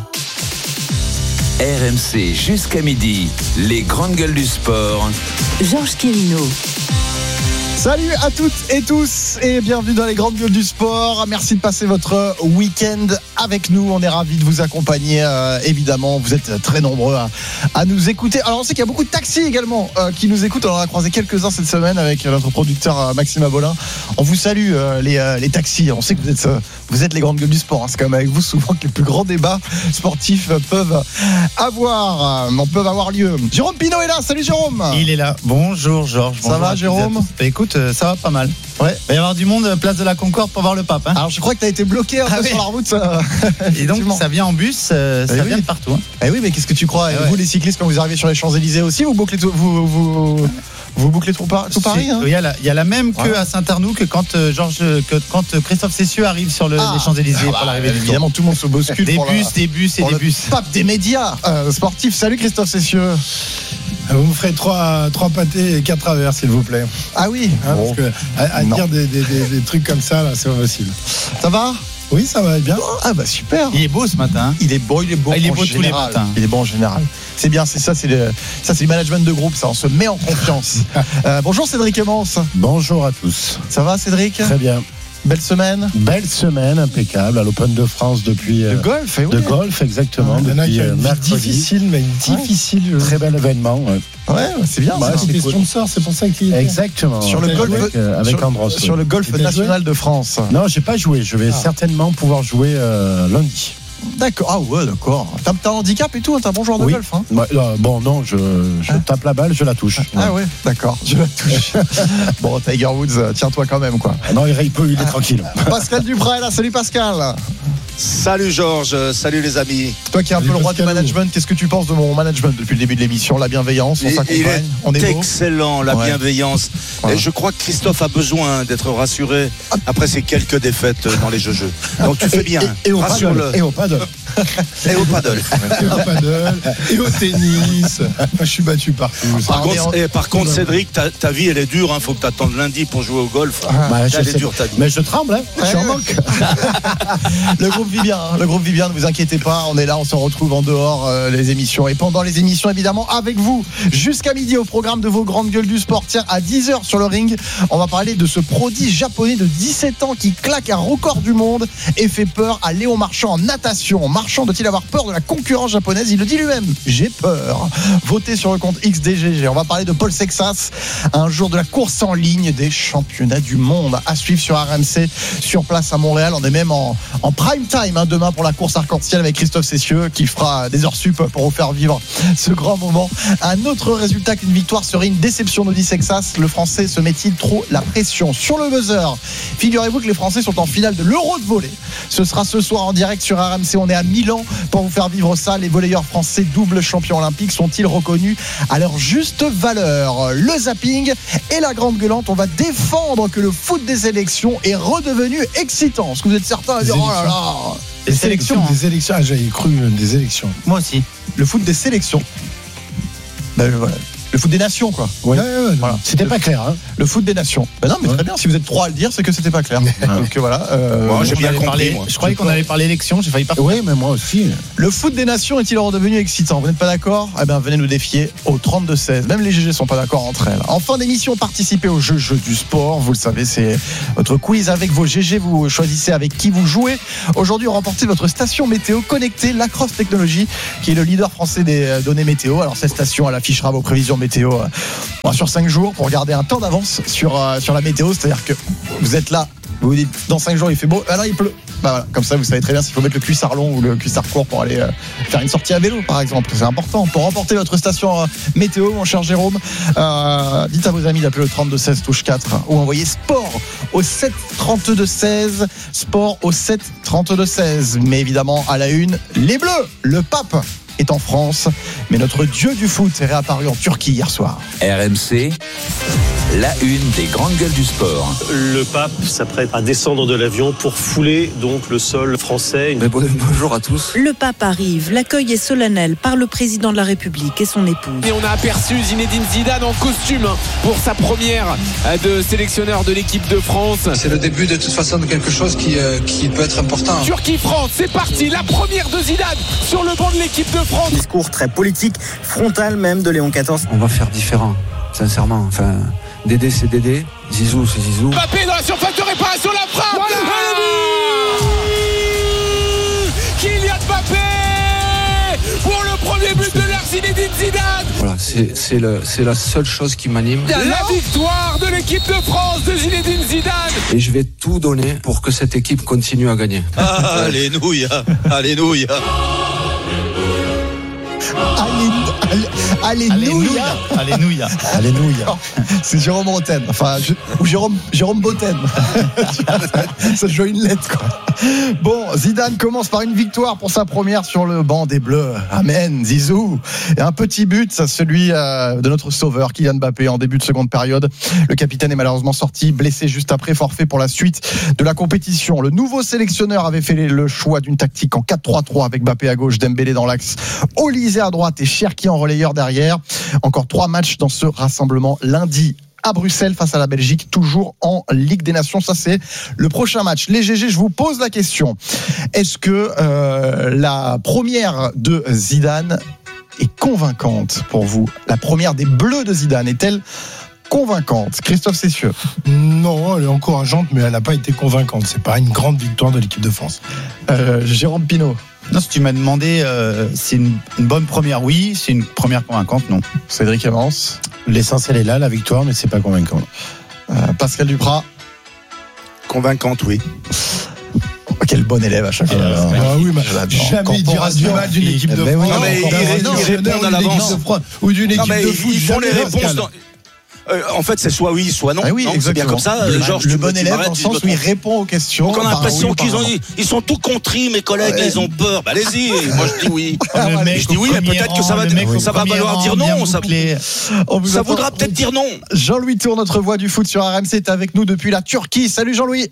RMC jusqu'à midi, les grandes gueules du sport. Georges Quirino. Salut à toutes et tous et bienvenue dans les grandes gueules du sport. Merci de passer votre week-end avec nous. On est ravis de vous accompagner. Évidemment, vous êtes très nombreux à nous écouter. Alors on sait qu'il y a beaucoup de taxis également qui nous écoutent. On en a croisé quelques-uns cette semaine avec notre producteur Maxime Abolin. On vous salue les taxis. On sait que vous êtes les grandes gueules du sport. C'est quand même avec vous souvent que les plus grands débats sportifs peuvent avoir lieu. Jérôme Pinault est là. Salut Jérôme. Il est là. Bonjour Georges. Ça va Jérôme? Écoute, ça va pas mal. Ouais. Il va y avoir du monde place de la Concorde pour voir le pape. Alors je crois que tu as été bloqué un peu sur la route. Et donc ça vient en bus, ça vient de partout. Eh oui, mais qu'est-ce que tu crois? Vous les cyclistes, quand vous arrivez sur les Champs-Élysées aussi, vous bouclez tout Paris hein? Il y a la même queue à Saint-Arnoux que quand Christophe Cessieux arrive sur les Champs-Élysées pour l'arrivée du Tour. Évidemment, tout le monde se bouscule. Des bus. Le pape des médias sportifs. Salut Christophe Cessieux. Vous me ferez 3 pâtés et 4 travers, s'il vous plaît. Ah oui. Parce que à dire des trucs comme ça, là, c'est pas possible. Ça va? Oui, ça va bien. Ah bah super. Il est beau ce matin. Il est beau tous les matins. Il est bon en général. C'est bien, c'est le management de groupe, ça. On se met en confiance. Bonjour Cédric Emmons. Bonjour à tous. Ça va Cédric? Très bien. Belle semaine, impeccable à l'Open de France depuis de golf, de golf exactement. Depuis difficile, très bel événement. Ouais, c'est bien. C'est des sponsors, c'est pour ça qu'il est exactement. Sur le golf avec Andros. Sur le golf national de France. Non, j'ai pas joué. Je vais certainement pouvoir jouer lundi. D'accord. Ah ouais, d'accord. T'as un handicap et tout, t'es un bon joueur de golf. Hein. Bon, non, je tape la balle, je la touche. Ah ouais, d'accord, je la touche. Bon, Tiger Woods, tiens-toi quand même, quoi. Non, il est tranquille. Pascal Duprat est là, salut Pascal. Salut Georges, salut les amis. Toi qui es un peu le roi du management, qu'est-ce que tu penses de mon management depuis le début de l'émission? La bienveillance, on s'accompagne, on est excellent, la bienveillance. Et je crois que Christophe a besoin d'être rassuré après ces quelques défaites dans les jeux. Donc tu fais bien. Et au paddle. Et au paddle. Et au paddle, et au tennis. Je suis battu partout. Par contre, Cédric, ta vie, elle est dure. Faut que tu attendes lundi pour jouer au golf. Elle est dure, ta vie. Mais je tremble, je suis en manque. Le groupe vit bien, ne vous inquiétez pas. On est là, on se retrouve en dehors les émissions. Et pendant les émissions, évidemment, avec vous, jusqu'à midi au programme de vos grandes gueules du sport. Tiens, à 10h sur le ring, on va parler de ce prodige japonais de 17 ans qui claque un record du monde et fait peur à Léon Marchand en natation. Marchand doit-il avoir peur de la concurrence japonaise? Il le dit lui-même, j'ai peur. Votez sur le compte XDGG. On va parler de Paul Sexas, un jour de la course en ligne des championnats du monde à suivre sur RMC, sur place à Montréal. On est même en prime time demain pour la course arc-en-ciel avec Christophe Cessieux qui fera des heures sup pour vous faire vivre ce grand moment. Un autre résultat qu'une victoire serait une déception, nous dit Sexas. Le Français se met-il trop la pression? Sur le buzzer, figurez-vous que les Français sont en finale de l'Euro de volley. Ce sera ce soir en direct sur RMC. On est à Milan pour vous faire vivre ça. Les volleyeurs français double champions olympiques sont-ils reconnus à leur juste valeur? Le zapping et la grande gueulante. On va défendre que le foot des élections est redevenu excitant. Est-ce que vous êtes certains à dire oh là là, des élections, j'avais cru des élections. Moi aussi. Le foot des sélections. Ben voilà. Le foot des nations, quoi. Ouais. Voilà. C'était pas clair. Le foot des nations. Ben non, mais très bien. Si vous êtes trois à le dire, c'est que c'était pas clair. Donc voilà. Moi, j'ai bien compris. Je croyais qu'on allait parler élection. J'ai failli partir. Oui, mais moi aussi. Le foot des nations est-il redevenu excitant? Vous n'êtes pas d'accord? Eh bien, venez nous défier au 32-16. Même les GG sont pas d'accord entre elles. En fin d'émission, participez au jeu du sport. Vous le savez, c'est votre quiz avec vos GG. Vous choisissez avec qui vous jouez. Aujourd'hui, remportez votre station météo connectée, Lacrosse Technologies, qui est le leader français des données météo. Alors, cette station, elle affichera vos prévisions météo sur 5 jours pour garder un temps d'avance sur la météo. C'est-à-dire que vous êtes là, vous vous dites dans 5 jours il fait beau, alors il pleut. Bah voilà, comme ça vous savez très bien s'il faut mettre le cuissard long ou le cuissard court pour aller faire une sortie à vélo par exemple. C'est important. Pour remporter votre station météo, mon cher Jérôme, dites à vos amis d'appeler le 32-16 touche 4 ou envoyez sport au 7 32-16, sport au 7 32-16. Mais évidemment à la une, les Bleus, le pape est en France, mais notre dieu du foot est réapparu en Turquie hier soir. RMC, la une des grandes gueules du sport. Le pape s'apprête à descendre de l'avion pour fouler donc le sol français. Bonjour à tous. Le pape arrive, l'accueil est solennel par le président de la République et son épouse. Et on a aperçu Zinedine Zidane en costume pour sa première de sélectionneur de l'équipe de France. C'est le début de toute façon de quelque chose qui peut être important. Turquie-France, c'est parti, la première de Zidane sur le banc de l'équipe de France. Discours très politique, frontal même de Léon XIV. On va faire différent, sincèrement. Enfin, Dédé c'est Dédé, Zizou c'est Zizou. Mbappé dans la surface de réparation, la frappe. Voilà. Kylian Mbappé pour le premier but de l'ère Zinedine Zidane. Voilà, c'est la seule chose qui m'anime. La victoire de l'équipe de France de Zinedine Zidane. Et je vais tout donner pour que cette équipe continue à gagner. Alléluia, alléluia. Alléluia. C'est Jérôme Roten. Enfin, ou Jérôme Boten. Ça joue une lettre, quoi. Bon, Zidane commence par une victoire pour sa première sur le banc des Bleus. Amen, Zizou. Et un petit but, celui de notre sauveur, Kylian Mbappé, en début de seconde période. Le capitaine est malheureusement sorti, blessé juste après, forfait pour la suite de la compétition. Le nouveau sélectionneur avait fait le choix d'une tactique en 4-3-3 avec Mbappé à gauche, Dembélé dans l'axe, Olysée à droite et Cherki en relayeur derrière. Encore 3 matchs dans ce rassemblement lundi à Bruxelles face à la Belgique, toujours en Ligue des Nations. Ça, c'est le prochain match. Les GG, je vous pose la question. Est-ce que la première de Zidane est convaincante pour vous? La première des Bleus de Zidane est-elle convaincante? Christophe Cessieux. Non, elle est encourageante, mais elle n'a pas été convaincante. C'est pas une grande victoire de l'équipe de France. Jérôme Pinault. Non, si tu m'as demandé, c'est une bonne première, oui. C'est une première convaincante, non. Cédric Evans. L'essentiel est là, la victoire, mais c'est pas convaincant. Pascal Duprat. Convaincante, oui. Quel bon élève à chaque fois. Oui, mais jamais il dira du mal d'une équipe de France. Non, mais ils répondent à l'avance. Ou d'une équipe de foot. Ils font les réponses dans... en fait, c'est soit oui, soit non. Ah oui, non, c'est bien comme ça. Georges, le bon élève dans le sens où il répond aux questions. Donc on a l'impression ils sont tout contris, mes collègues, ils ont peur. Bah, allez-y, moi je dis oui. Je dis oui, mais peut-être que ça va valoir dire non. Ça voudra peut-être dire non. Jean-Louis Tour, notre voix du foot sur RMC, est avec nous depuis la Turquie. Salut Jean-Louis.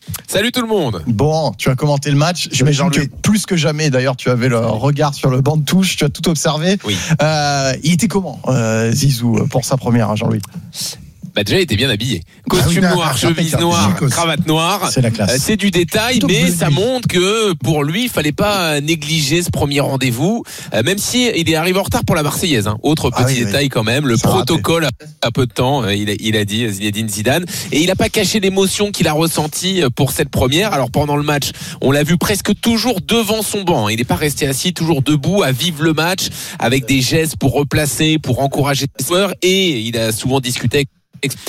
Salut tout le monde. Bon, tu as commenté le match. J'imagine que plus que jamais, d'ailleurs, tu avais le regard sur le banc de touche. Tu as tout observé. Oui. Il était comment, Zizou, pour sa première, Jean-Louis? Déjà, il était bien habillé. Costume noir, chemise noire, cravate noire. C'est la classe. C'est du détail, mais ça montre que pour lui, il fallait pas négliger ce premier rendez-vous, même si il est arrivé en retard pour la Marseillaise. Autre petit détail quand même, le protocole a peu de temps, il a dit Zinedine Zidane, et il n'a pas caché l'émotion qu'il a ressentie pour cette première. Alors pendant le match, on l'a vu presque toujours devant son banc. Il n'est pas resté assis, toujours debout à vivre le match avec des gestes pour replacer, pour encourager les joueurs, et il a souvent discuté avec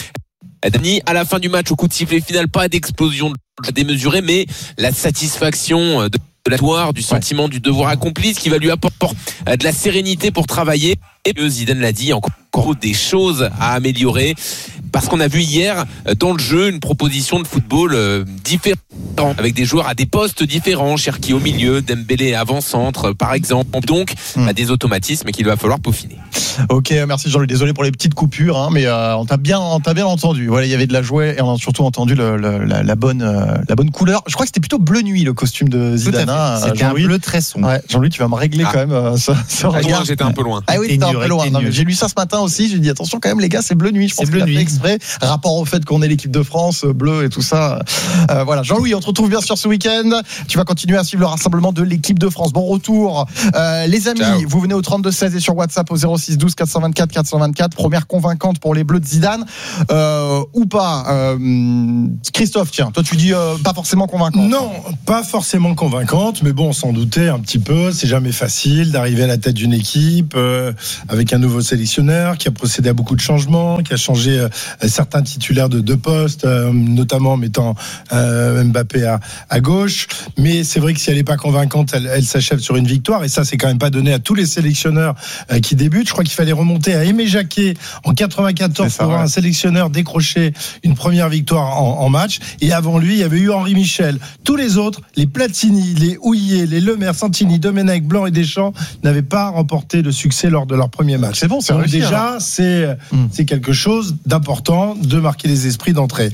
Dani. À la fin du match, au coup de sifflet final, pas d'explosion démesurée, mais la satisfaction de la victoire, du sentiment du devoir accompli, ce qui va lui apporter de la sérénité pour travailler. Et Zidane l'a dit, encore des choses à améliorer, parce qu'on a vu hier dans le jeu une proposition de football différente, avec des joueurs à des postes différents, Cherki au milieu, Dembélé avant-centre par exemple, donc des automatismes qu'il va falloir peaufiner. Ok, merci Jean-Louis, désolé pour les petites coupures, mais on t'a bien entendu. Voilà, il y avait de la joie et on a surtout entendu la bonne couleur. Je crois que c'était plutôt bleu nuit le costume de Zidane. C'était un bleu très sombre. Ouais, Jean-Louis, tu vas me régler quand même. J'étais un peu loin. Ah oui, c'était un peu loin. Non, mais j'ai lu ça ce matin aussi. J'ai dit attention quand même les gars, c'est bleu nuit. Je pense qu'il a fait exprès. Rapport au fait qu'on est l'équipe de France, bleu et tout ça. Voilà, Jean-Louis, on te retrouve bien sûr ce week-end. Tu vas continuer à suivre le rassemblement de l'équipe de France. Bon retour, les amis. Ciao. Vous venez au 32-16 et sur WhatsApp au 06-12 424 424. Première convaincante pour les Bleus de Zidane ou pas. Christophe, tiens, toi tu dis pas forcément convaincante. Non, pas forcément convaincante, mais bon, on s'en doutait un petit peu. C'est jamais facile d'arriver à la tête d'une équipe avec un nouveau sélectionneur qui a procédé à beaucoup de changements, qui a changé certains titulaires de postes, notamment en mettant Mbappé à gauche. Mais c'est vrai que si elle n'est pas convaincante, elle s'achève sur une victoire. Et ça, c'est quand même pas donné à tous les sélectionneurs qui débutent. Je crois qu'il fallait remonter à Aimé Jacquet en 94 pour voir un sélectionneur décrocher une première victoire en match. Et avant lui, il y avait eu Henri Michel. Tous les autres, les Platini, les Houillet, les Lemaire, Santini, Domenech, Blanc et Deschamps n'avaient pas remporté le succès lors de leur premier match. C'est bon, c'est donc déjà, c'est quelque chose d'important de marquer les esprits d'entrée.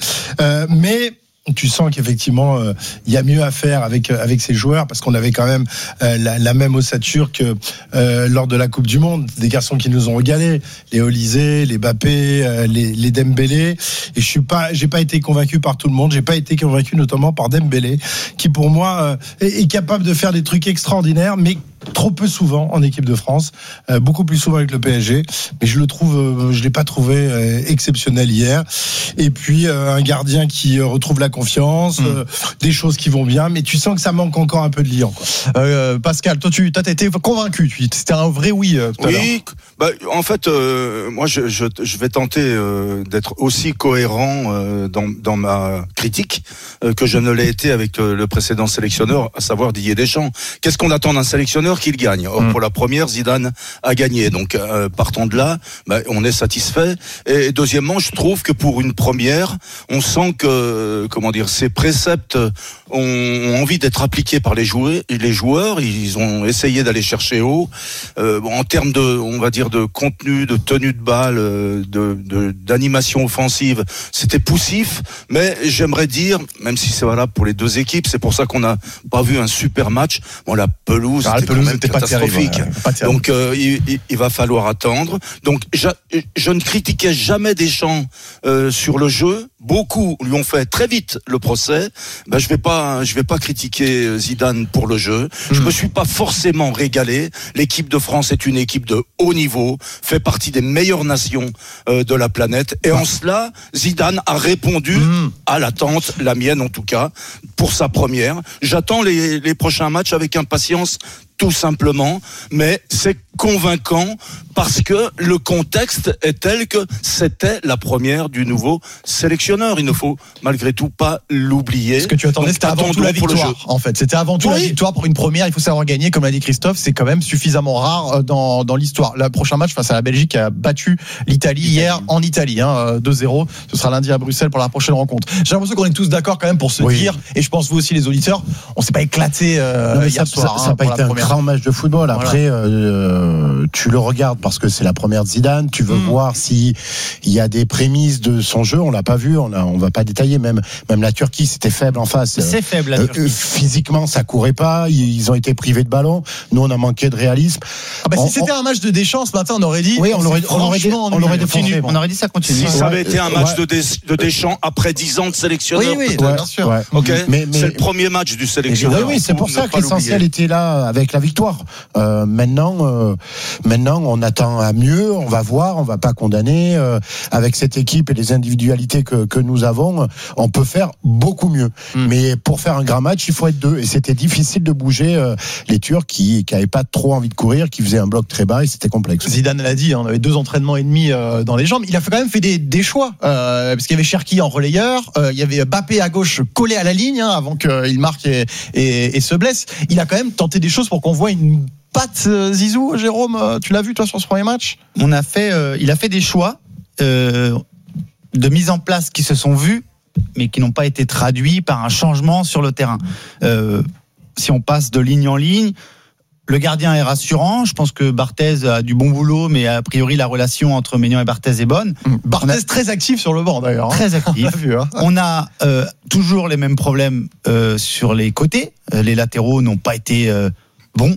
Mais tu sens qu'effectivement il y a mieux à faire avec ces joueurs, parce qu'on avait quand même la même ossature que lors de la Coupe du Monde, des garçons qui nous ont régalé, les Olysée, les Mbappé, les Dembélé, et j'ai pas été convaincu par tout le monde. J'ai pas été convaincu notamment par Dembélé, qui pour moi est capable de faire des trucs extraordinaires, mais trop peu souvent en équipe de France, beaucoup plus souvent avec le PSG, mais je l'ai pas trouvé exceptionnel hier. Et puis un gardien qui retrouve la confiance, des choses qui vont bien, mais tu sens que ça manque encore un peu de liant, quoi. Pascal, toi tu as été convaincu, c'était un vrai oui tout à l'heure. En fait, moi je vais tenter d'être aussi cohérent dans ma critique que je ne l'ai été avec le précédent sélectionneur, à savoir Didier Deschamps. Qu'est-ce qu'on attend d'un sélectionneur? Qu'il gagne. Or, pour la première, Zidane a gagné. Donc, partant de là, on est satisfait. Et deuxièmement, je trouve que pour une première, on sent que, ces préceptes ont envie d'être appliqués par les joueurs. Ils ont essayé d'aller chercher haut. En termes de contenu, de tenue de balle, d'animation offensive, c'était poussif. Mais j'aimerais dire, même si c'est valable pour les deux équipes, c'est pour ça qu'on n'a pas vu un super match. Bon, la pelouse était catastrophique. Pas terrible. Donc il va falloir attendre. Donc je ne critiquais jamais Deschamps sur le jeu. Beaucoup lui ont fait très vite le procès. Je vais pas critiquer Zidane pour le jeu. Je me suis pas forcément régalé. L'équipe de France est une équipe de haut niveau, fait partie des meilleures nations de la planète. Et en cela, Zidane a répondu à l'attente, la mienne en tout cas, pour sa première. J'attends les prochains matchs avec impatience, tout simplement, mais c'est convaincant parce que le contexte est tel que c'était la première du nouveau sélectionneur. Il ne faut malgré tout pas l'oublier. Ce que tu attendais, c'était avant tout la victoire. En fait, c'était avant tout la victoire pour une première. Il faut savoir gagner, comme l'a dit Christophe, c'est quand même suffisamment rare dans l'histoire. Le prochain match face à la Belgique qui a battu l'Italie hier en Italie, 2-0. Ce sera lundi à Bruxelles pour la prochaine rencontre. J'ai l'impression qu'on est tous d'accord quand même pour se dire, et je pense vous aussi les auditeurs, on s'est pas éclaté hier soir. Ça n'a pas été grand match de football. Après, tu le regardes parce que c'est la première de Zidane. Tu veux voir si il y a des prémices de son jeu. On l'a pas vu. On va pas détailler. Même la Turquie, c'était faible en face. C'est faible la Turquie. Physiquement, ça courait pas. Ils ont été privés de ballon. Nous, on a manqué de réalisme. Si c'était un match de Deschamps ce matin, on aurait dit. Oui, on aurait défendu. On aurait dit ça continue. Si ça avait été un match de Deschamps après 10 ans de sélectionneur. Oui, bien sûr. Ouais. Ok. Mais c'est le premier match du sélectionneur. Oui, c'est pour ça que l'essentiel était là avec la victoire. Maintenant, on attend à mieux. On va voir. On va pas condamner. Avec cette équipe et les individualités que nous avons, on peut faire beaucoup mieux. Mais pour faire un grand match, il faut être deux. Et c'était difficile de bouger les Turcs qui avaient pas trop envie de courir, qui faisaient un bloc très bas et c'était complexe. Zidane l'a dit, on avait 2 entraînements et demi dans les jambes. Il a quand même fait des choix parce qu'il y avait Cherki en relayeur, il y avait Mbappé à gauche collé à la ligne avant qu'il marque et se blesse. Il a quand même tenté des choses pour qu'on voit une patte Zizou. Jérôme, tu l'as vu toi sur ce premier match? Il a fait des choix de mise en place qui se sont vus, mais qui n'ont pas été traduits par un changement sur le terrain. Si on passe de ligne en ligne, le gardien est rassurant. Je pense que Barthez a du bon boulot, mais a priori la relation entre Maignan et Barthez est bonne. Barthez très actif sur le banc d'ailleurs. Très actif. On a toujours les mêmes problèmes sur les côtés. Les latéraux n'ont pas été bons.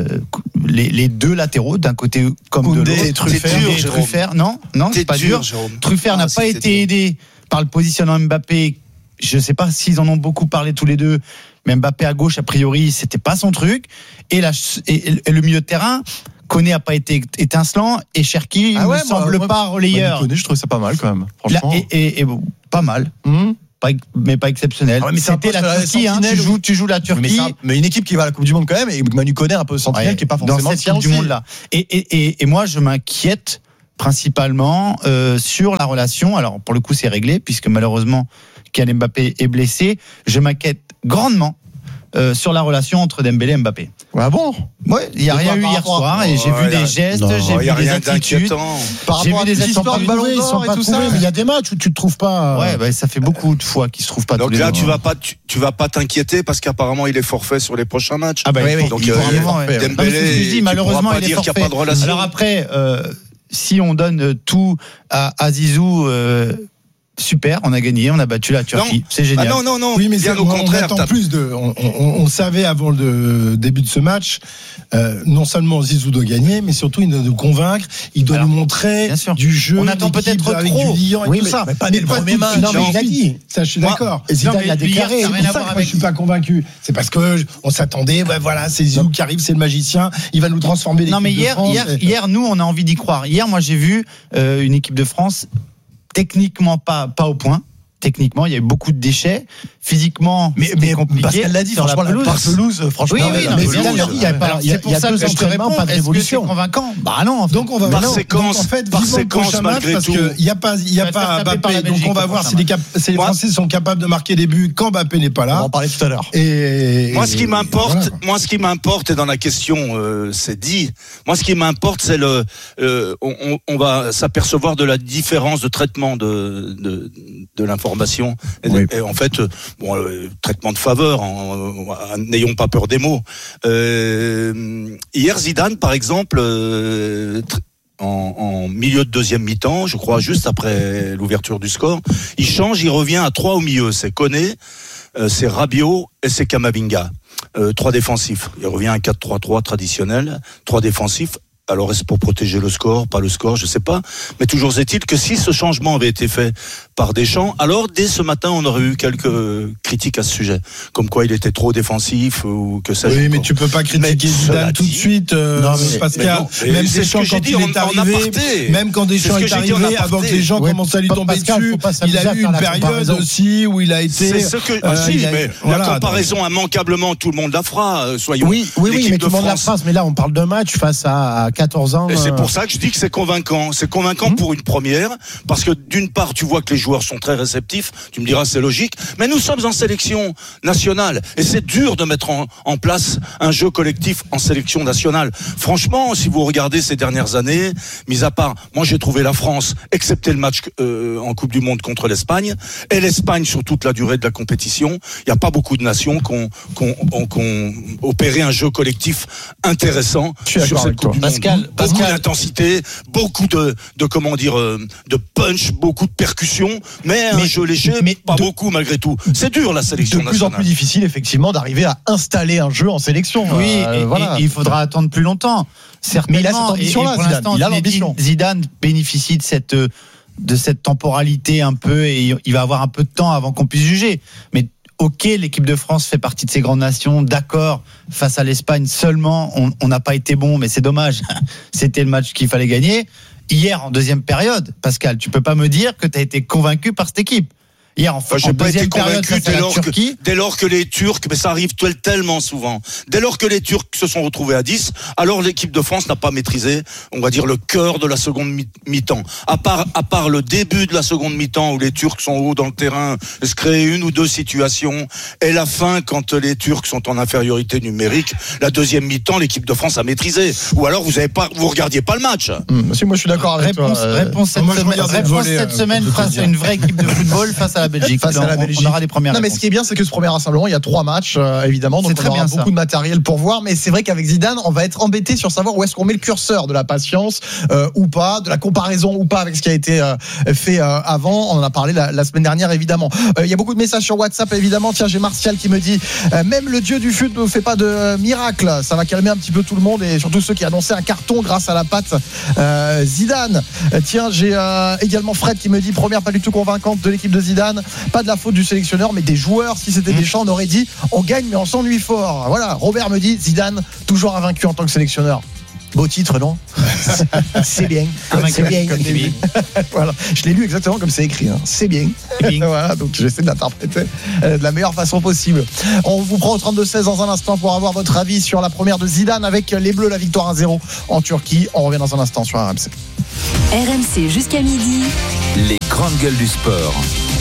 Les deux latéraux d'un côté comme Koundé de l'autre. Truffert, non, c'est pas dur. Truffert n'a pas été aidé par le positionnement Mbappé. Je ne sais pas s'ils en ont beaucoup parlé tous les deux, mais Mbappé à gauche, a priori, c'était pas son truc. Et le milieu de terrain, Koné a pas été étincelant et Cherki ne semble pas relayeur. Koné, je trouve ça pas mal quand même. Franchement. Et pas mal. Mais pas exceptionnel. Mais c'était la Turquie, tu joues la Turquie. Mais une équipe qui va à la Coupe du Monde quand même, et Manu Koné un peu sentinelle qui est pas forcément dans cette Coupe du Monde là. Et moi, je m'inquiète principalement sur la relation. Alors pour le coup, c'est réglé puisque malheureusement Kylian Mbappé est blessé. Je m'inquiète grandement sur la relation entre Dembélé et Mbappé. Ah bon? Ouais, il n'y a rien eu hier soir et j'ai vu des gestes, j'ai vu des attitudes. J'ai vu des histoires de ballon d'or et tout ça. Mais il y a des matchs où tu te trouves pas. Ouais, ça fait beaucoup de fois qu'ils se trouvent pas. Donc là, tu vas pas t'inquiéter parce qu'apparemment il est forfait sur les prochains matchs. Ah bah oui. Donc Dembélé, malheureusement il est forfait. Qu'il y a pas de relation. Alors après, si on donne tout à Zizou. Super, on a gagné, on a battu la Turquie. C'est génial. Non. Oui, mais bien au contraire. On savait avant le début de ce match, non seulement Zizou doit gagner, mais surtout il doit nous convaincre, il doit nous montrer du jeu. On attend peut-être avec trop. Du liant et tout ça. Mais pas dès le premier match. Non, mais il a dit. Ça, je suis d'accord. Et Zidane l'a déclaré. C'est pour ça que moi, je suis pas convaincu. C'est parce que on s'attendait. Voilà, c'est Zizou qui arrive, c'est le magicien. Il va nous transformer. Non, mais hier, nous, on a envie d'y croire. Hier, moi, j'ai vu une équipe de France. Techniquement pas au point. Techniquement, il y a eu beaucoup de déchets. Physiquement, c'était compliqué. Pascal l'a dit, franchement, la pelouse, franchement. Oui, mais Zidane l'a dit, il y a pour ça que je te réponds, pas de révolution. Convaincant. Bah non. Donc on va par séquence, en fait, vivons le prochain match parce qu'il n'y a pas Mbappé. Donc on va voir si les Français sont capables de marquer des buts quand Mbappé n'est pas là. On va en parler tout à l'heure. Moi, ce qui m'importe, et dans la question, c'est dit. Moi, ce qui m'importe, c'est on va s'apercevoir de la différence de traitement de l'information. Et en fait, traitement de faveur, n'ayons pas peur des mots. Hier, Zidane, par exemple, en milieu de deuxième mi-temps, je crois juste après l'ouverture du score, il change, il revient à 3 au milieu. C'est Koné, c'est Rabiot et c'est Camavinga. 3 défensifs. Il revient à un 4-3-3 traditionnel, 3 défensifs. Alors est-ce pour protéger le score, pas le score, je sais pas. Mais toujours est-il que si ce changement avait été fait par Deschamps, alors dès ce matin on aurait eu quelques critiques à ce sujet, comme quoi il était trop défensif ou que ça. Oui, mais tu peux pas critiquer Zidane tout de suite, Pascal. Même Deschamps quand il est arrivé, même quand Deschamps est arrivé, avant que les gens commencent à lui tomber dessus, il a eu une période aussi où il a été. C'est ce que la comparaison immanquablement, tout le monde la fera. Soyons. Oui, mais tout le monde la fera. Mais là, on parle d'un match face à 14 ans. Et c'est pour ça que je dis que c'est convaincant. C'est convaincant pour une première, parce que d'une part, tu vois que les joueurs sont très réceptifs. Tu me diras, c'est logique. Mais nous sommes en sélection nationale. Et c'est dur de mettre en place un jeu collectif en sélection nationale. Franchement, si vous regardez ces dernières années, mis à part, moi j'ai trouvé la France, excepté le match en Coupe du Monde contre l'Espagne, et l'Espagne sur toute la durée de la compétition, il n'y a pas beaucoup de nations qui ont opéré un jeu collectif intéressant sur cette Coupe du Monde. Beaucoup d'intensité, beaucoup de punch, beaucoup de percussion, mais un jeu léger, pas beaucoup malgré tout. C'est dur la sélection nationale. De plus en plus difficile effectivement d'arriver à installer un jeu en sélection. Oui, voilà. Et il faudra attendre plus longtemps. Certainement. Mais il a cette ambition-là, pour l'instant, il a l'ambition. Zidane bénéficie de cette temporalité un peu, et il va avoir un peu de temps avant qu'on puisse juger. Mais ok, l'équipe de France fait partie de ces grandes nations, d'accord, face à l'Espagne seulement, on n'a pas été bon, mais c'est dommage. C'était le match qu'il fallait gagner. Hier, en deuxième période, Pascal, tu peux pas me dire que tu as été convaincu par cette équipe. Hier, j'ai pas été convaincu dès lors que les Turcs, mais ça arrive tellement souvent, dès lors que les Turcs se sont retrouvés à 10, alors l'équipe de France n'a pas maîtrisé, on va dire, le cœur de la seconde mi-temps. À part le début de la seconde mi-temps où les Turcs sont haut dans le terrain, se créent une ou deux situations, et la fin, quand les Turcs sont en infériorité numérique, la deuxième mi-temps, l'équipe de France a maîtrisé. Ou alors vous regardiez pas le match. Monsieur, moi je suis d'accord avec toi. Réponse cette semaine face à une vraie équipe de football, face à la Belgique. On aura des premières réponses. Mais ce qui est bien, c'est que ce premier rassemblement, il y a 3 matchs, évidemment, donc on aura beaucoup de matériel pour voir. Mais c'est vrai qu'avec Zidane, on va être embêté sur savoir où est-ce qu'on met le curseur de la patience ou pas, de la comparaison ou pas avec ce qui a été fait avant. On en a parlé la semaine dernière, évidemment. Il y a beaucoup de messages sur WhatsApp, évidemment. Tiens, j'ai Martial qui me dit même le dieu du foot ne fait pas de miracle. Ça va calmer un petit peu tout le monde, et surtout ceux qui annonçaient un carton grâce à la patte Zidane. Tiens, j'ai également Fred qui me dit première pas du tout convaincante de l'équipe de Zidane. Pas de la faute du sélectionneur, mais des joueurs. Si c'était Deschamps, on aurait dit on gagne mais on s'ennuie fort. Voilà, Robert me dit Zidane toujours invaincu en tant que sélectionneur. Beau titre, non? C'est bien. C'est bien. Voilà. Je l'ai lu exactement comme c'est écrit. C'est bien. Voilà, donc j'essaie de l'interpréter de la meilleure façon possible. On vous prend au 32-16 dans un instant pour avoir votre avis sur la première de Zidane avec les Bleus, la victoire 1-0 en Turquie. On revient dans un instant sur RMC. RMC jusqu'à midi. Les grandes gueules du sport.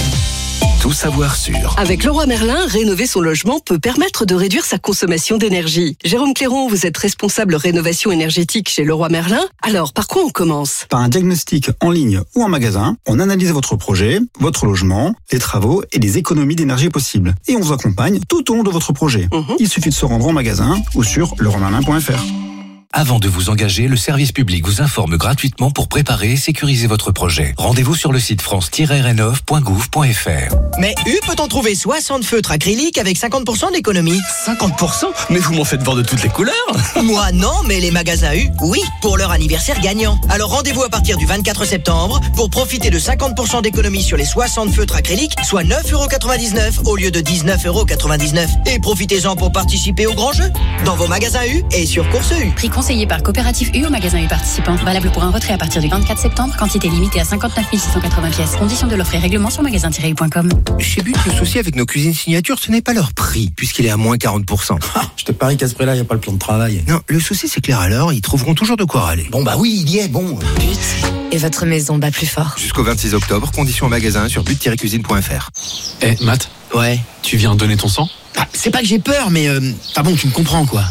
Tout savoir sur. Avec Leroy Merlin, rénover son logement peut permettre de réduire sa consommation d'énergie. Jérôme Cléron, vous êtes responsable rénovation énergétique chez Leroy Merlin. Alors, par quoi on commence? Par un diagnostic en ligne ou en magasin. On analyse votre projet, votre logement, les travaux et les économies d'énergie possibles. Et on vous accompagne tout au long de votre projet. Il suffit de se rendre en magasin ou sur leroymerlin.fr. Avant de vous engager, le service public vous informe gratuitement pour préparer et sécuriser votre projet. Rendez-vous sur le site france-rénov.gouv.fr. Mais U peut en trouver 60 feutres acryliques avec 50% d'économie. 50%? Mais vous m'en faites voir de toutes les couleurs. Moi non, mais les magasins U, oui, pour leur anniversaire gagnant. Alors rendez-vous à partir du 24 septembre pour profiter de 50% d'économie sur les 60 feutres acryliques, soit 9,99€ au lieu de 19,99€. Et profitez-en pour participer au grand jeu dans vos magasins U et sur Course U. Prix conseillé par Coopérative U au magasin U participant. Valable pour un retrait à partir du 24 septembre. Quantité limitée à 59 680 pièces. Conditions de l'offre et règlement sur magasin-u.com. Chez But, le souci avec nos cuisines signature, ce n'est pas leur prix, puisqu'il est à moins 40%. Je te parie qu'à ce prix-là, il n'y a pas le plan de travail. Non, le souci, c'est que les râleurs, ils trouveront toujours de quoi râler. Bon, bah oui, il y est, bon. But. Et votre maison bat plus fort. Jusqu'au 26 octobre, conditions au magasin sur but-cuisine.fr. Matt? Ouais. Tu viens donner ton sang? C'est pas que j'ai peur, mais bon, tu me comprends, quoi.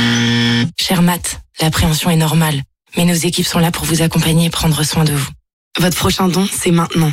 Cher Matt, l'appréhension est normale, mais nos équipes sont là pour vous accompagner et prendre soin de vous. Votre prochain don, c'est maintenant.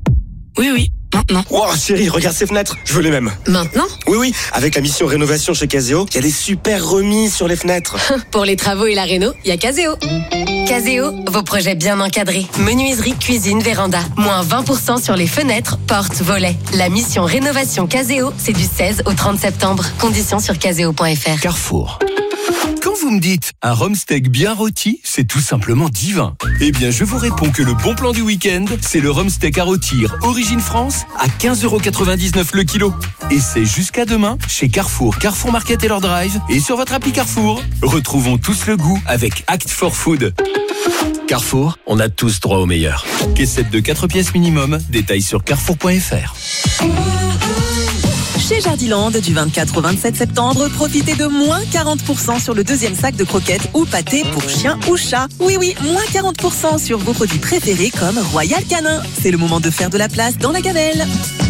Oui, maintenant. Wow, chérie, regarde ces fenêtres, je veux les mêmes. Maintenant? Oui, avec la mission rénovation chez Caseo, il y a des super remises sur les fenêtres. Pour les travaux et la réno, il y a Caseo. Caseo, vos projets bien encadrés. Menuiserie, cuisine, véranda. Moins 20% sur les fenêtres, portes, volets. La mission rénovation Caseo, c'est du 16 au 30 septembre. Conditions sur caseo.fr. Carrefour. Quand vous me dites un rhum steak bien rôti, c'est tout simplement divin. Eh bien, je vous réponds que le bon plan du week-end, c'est le rhum steak à rôtir Origine France à 15,99€ le kilo. Et c'est jusqu'à demain chez Carrefour, Carrefour Market et leur drive et sur votre appli Carrefour. Retrouvons tous le goût avec Act for Food. Carrefour, on a tous droit au meilleur. Caissette de 4 pièces minimum, détails sur carrefour.fr. Chez Jardiland, du 24 au 27 septembre, profitez de moins 40% sur le deuxième sac de croquettes ou pâtés pour chien ou chat. Oui, moins 40% sur vos produits préférés comme Royal Canin. C'est le moment de faire de la place dans la gamelle.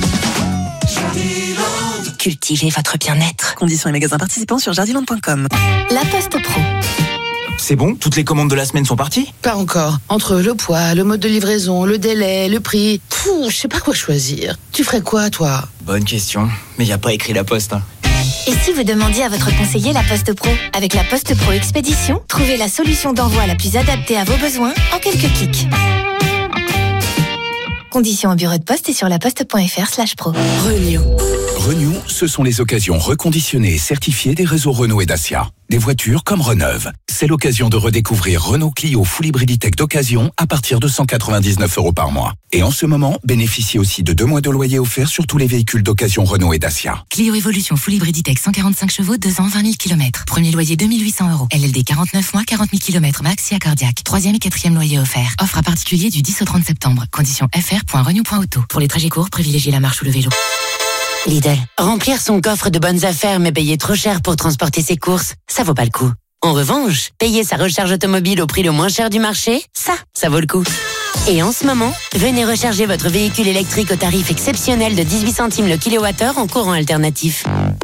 Cultivez votre bien-être. Conditions et magasins participants sur jardiland.com. La Poste Pro. C'est bon? Toutes les commandes de la semaine sont parties? Pas encore. Entre le poids, le mode de livraison, le délai, le prix... je sais pas quoi choisir. Tu ferais quoi, toi? Bonne question. Mais y a pas écrit la Poste. Et si vous demandiez à votre conseiller La Poste Pro? Avec La Poste Pro Expédition, trouvez la solution d'envoi la plus adaptée à vos besoins en quelques clics. Conditions au bureau de poste et sur laposte.fr/pro. Renew, ce sont les occasions reconditionnées et certifiées des réseaux Renault et Dacia. Des voitures comme Reneuve. C'est l'occasion de redécouvrir Renault Clio Full Hybriditech d'occasion à partir de 199 € par mois. Et en ce moment, bénéficiez aussi de 2 mois de loyer offerts sur tous les véhicules d'occasion Renault et Dacia. Clio Evolution Full Hybriditech 145 chevaux, 2 ans, 20 000 km. Premier loyer 2 800 €. LLD 49 mois, 40 000 km max et accordiaque. 3e et 4e loyer offert. Offre à particulier du 10 au 30 septembre. Conditions fr.renew.auto. Pour les trajets courts, privilégiez la marche ou le vélo. Lidl, remplir son coffre de bonnes affaires mais payer trop cher pour transporter ses courses, ça vaut pas le coup. En revanche, payer sa recharge automobile au prix le moins cher du marché, ça vaut le coup. Et en ce moment, venez recharger votre véhicule électrique au tarif exceptionnel de 18 centimes le kilowattheure en courant alternatif.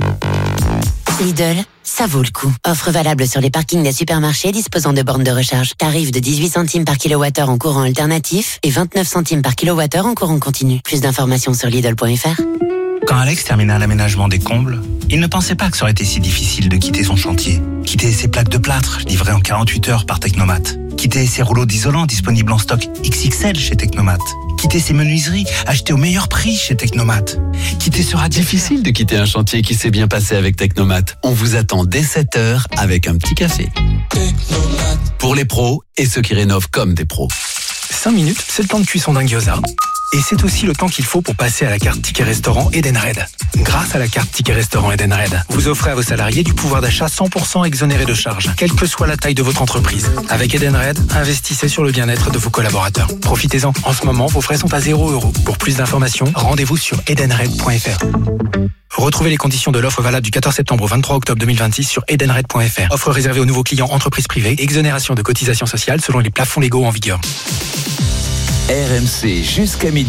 Lidl, ça vaut le coup. Offre valable sur les parkings des supermarchés disposant de bornes de recharge. Tarif de 18 centimes par kilowattheure en courant alternatif et 29 centimes par kilowattheure en courant continu. Plus d'informations sur Lidl.fr. Quand Alex terminait l'aménagement des combles, il ne pensait pas que ça aurait été si difficile de quitter son chantier. Quitter ses plaques de plâtre livrées en 48 heures par Technomat. Quitter ses rouleaux d'isolant disponibles en stock XXL chez Technomat. Quitter ses menuiseries achetées au meilleur prix chez Technomat. Quitter ce radiateur. Difficile de quitter un chantier qui s'est bien passé avec Technomat. On vous attend dès 7h avec un petit café. Technomat. Pour les pros et ceux qui rénovent comme des pros. 5 minutes, c'est le temps de cuisson d'un gyoza. Et c'est aussi le temps qu'il faut pour passer à la carte Ticket Restaurant Edenred. Grâce à la carte Ticket Restaurant Edenred, vous offrez à vos salariés du pouvoir d'achat 100% exonéré de charges, quelle que soit la taille de votre entreprise. Avec Edenred, investissez sur le bien-être de vos collaborateurs. Profitez-en. En ce moment, vos frais sont à 0 €. Pour plus d'informations, rendez-vous sur edenred.fr. Retrouvez les conditions de l'offre valable du 14 septembre au 23 octobre 2026 sur edenred.fr. Offre réservée aux nouveaux clients entreprises privées. Exonération de cotisations sociales selon les plafonds légaux en vigueur. RMC jusqu'à midi.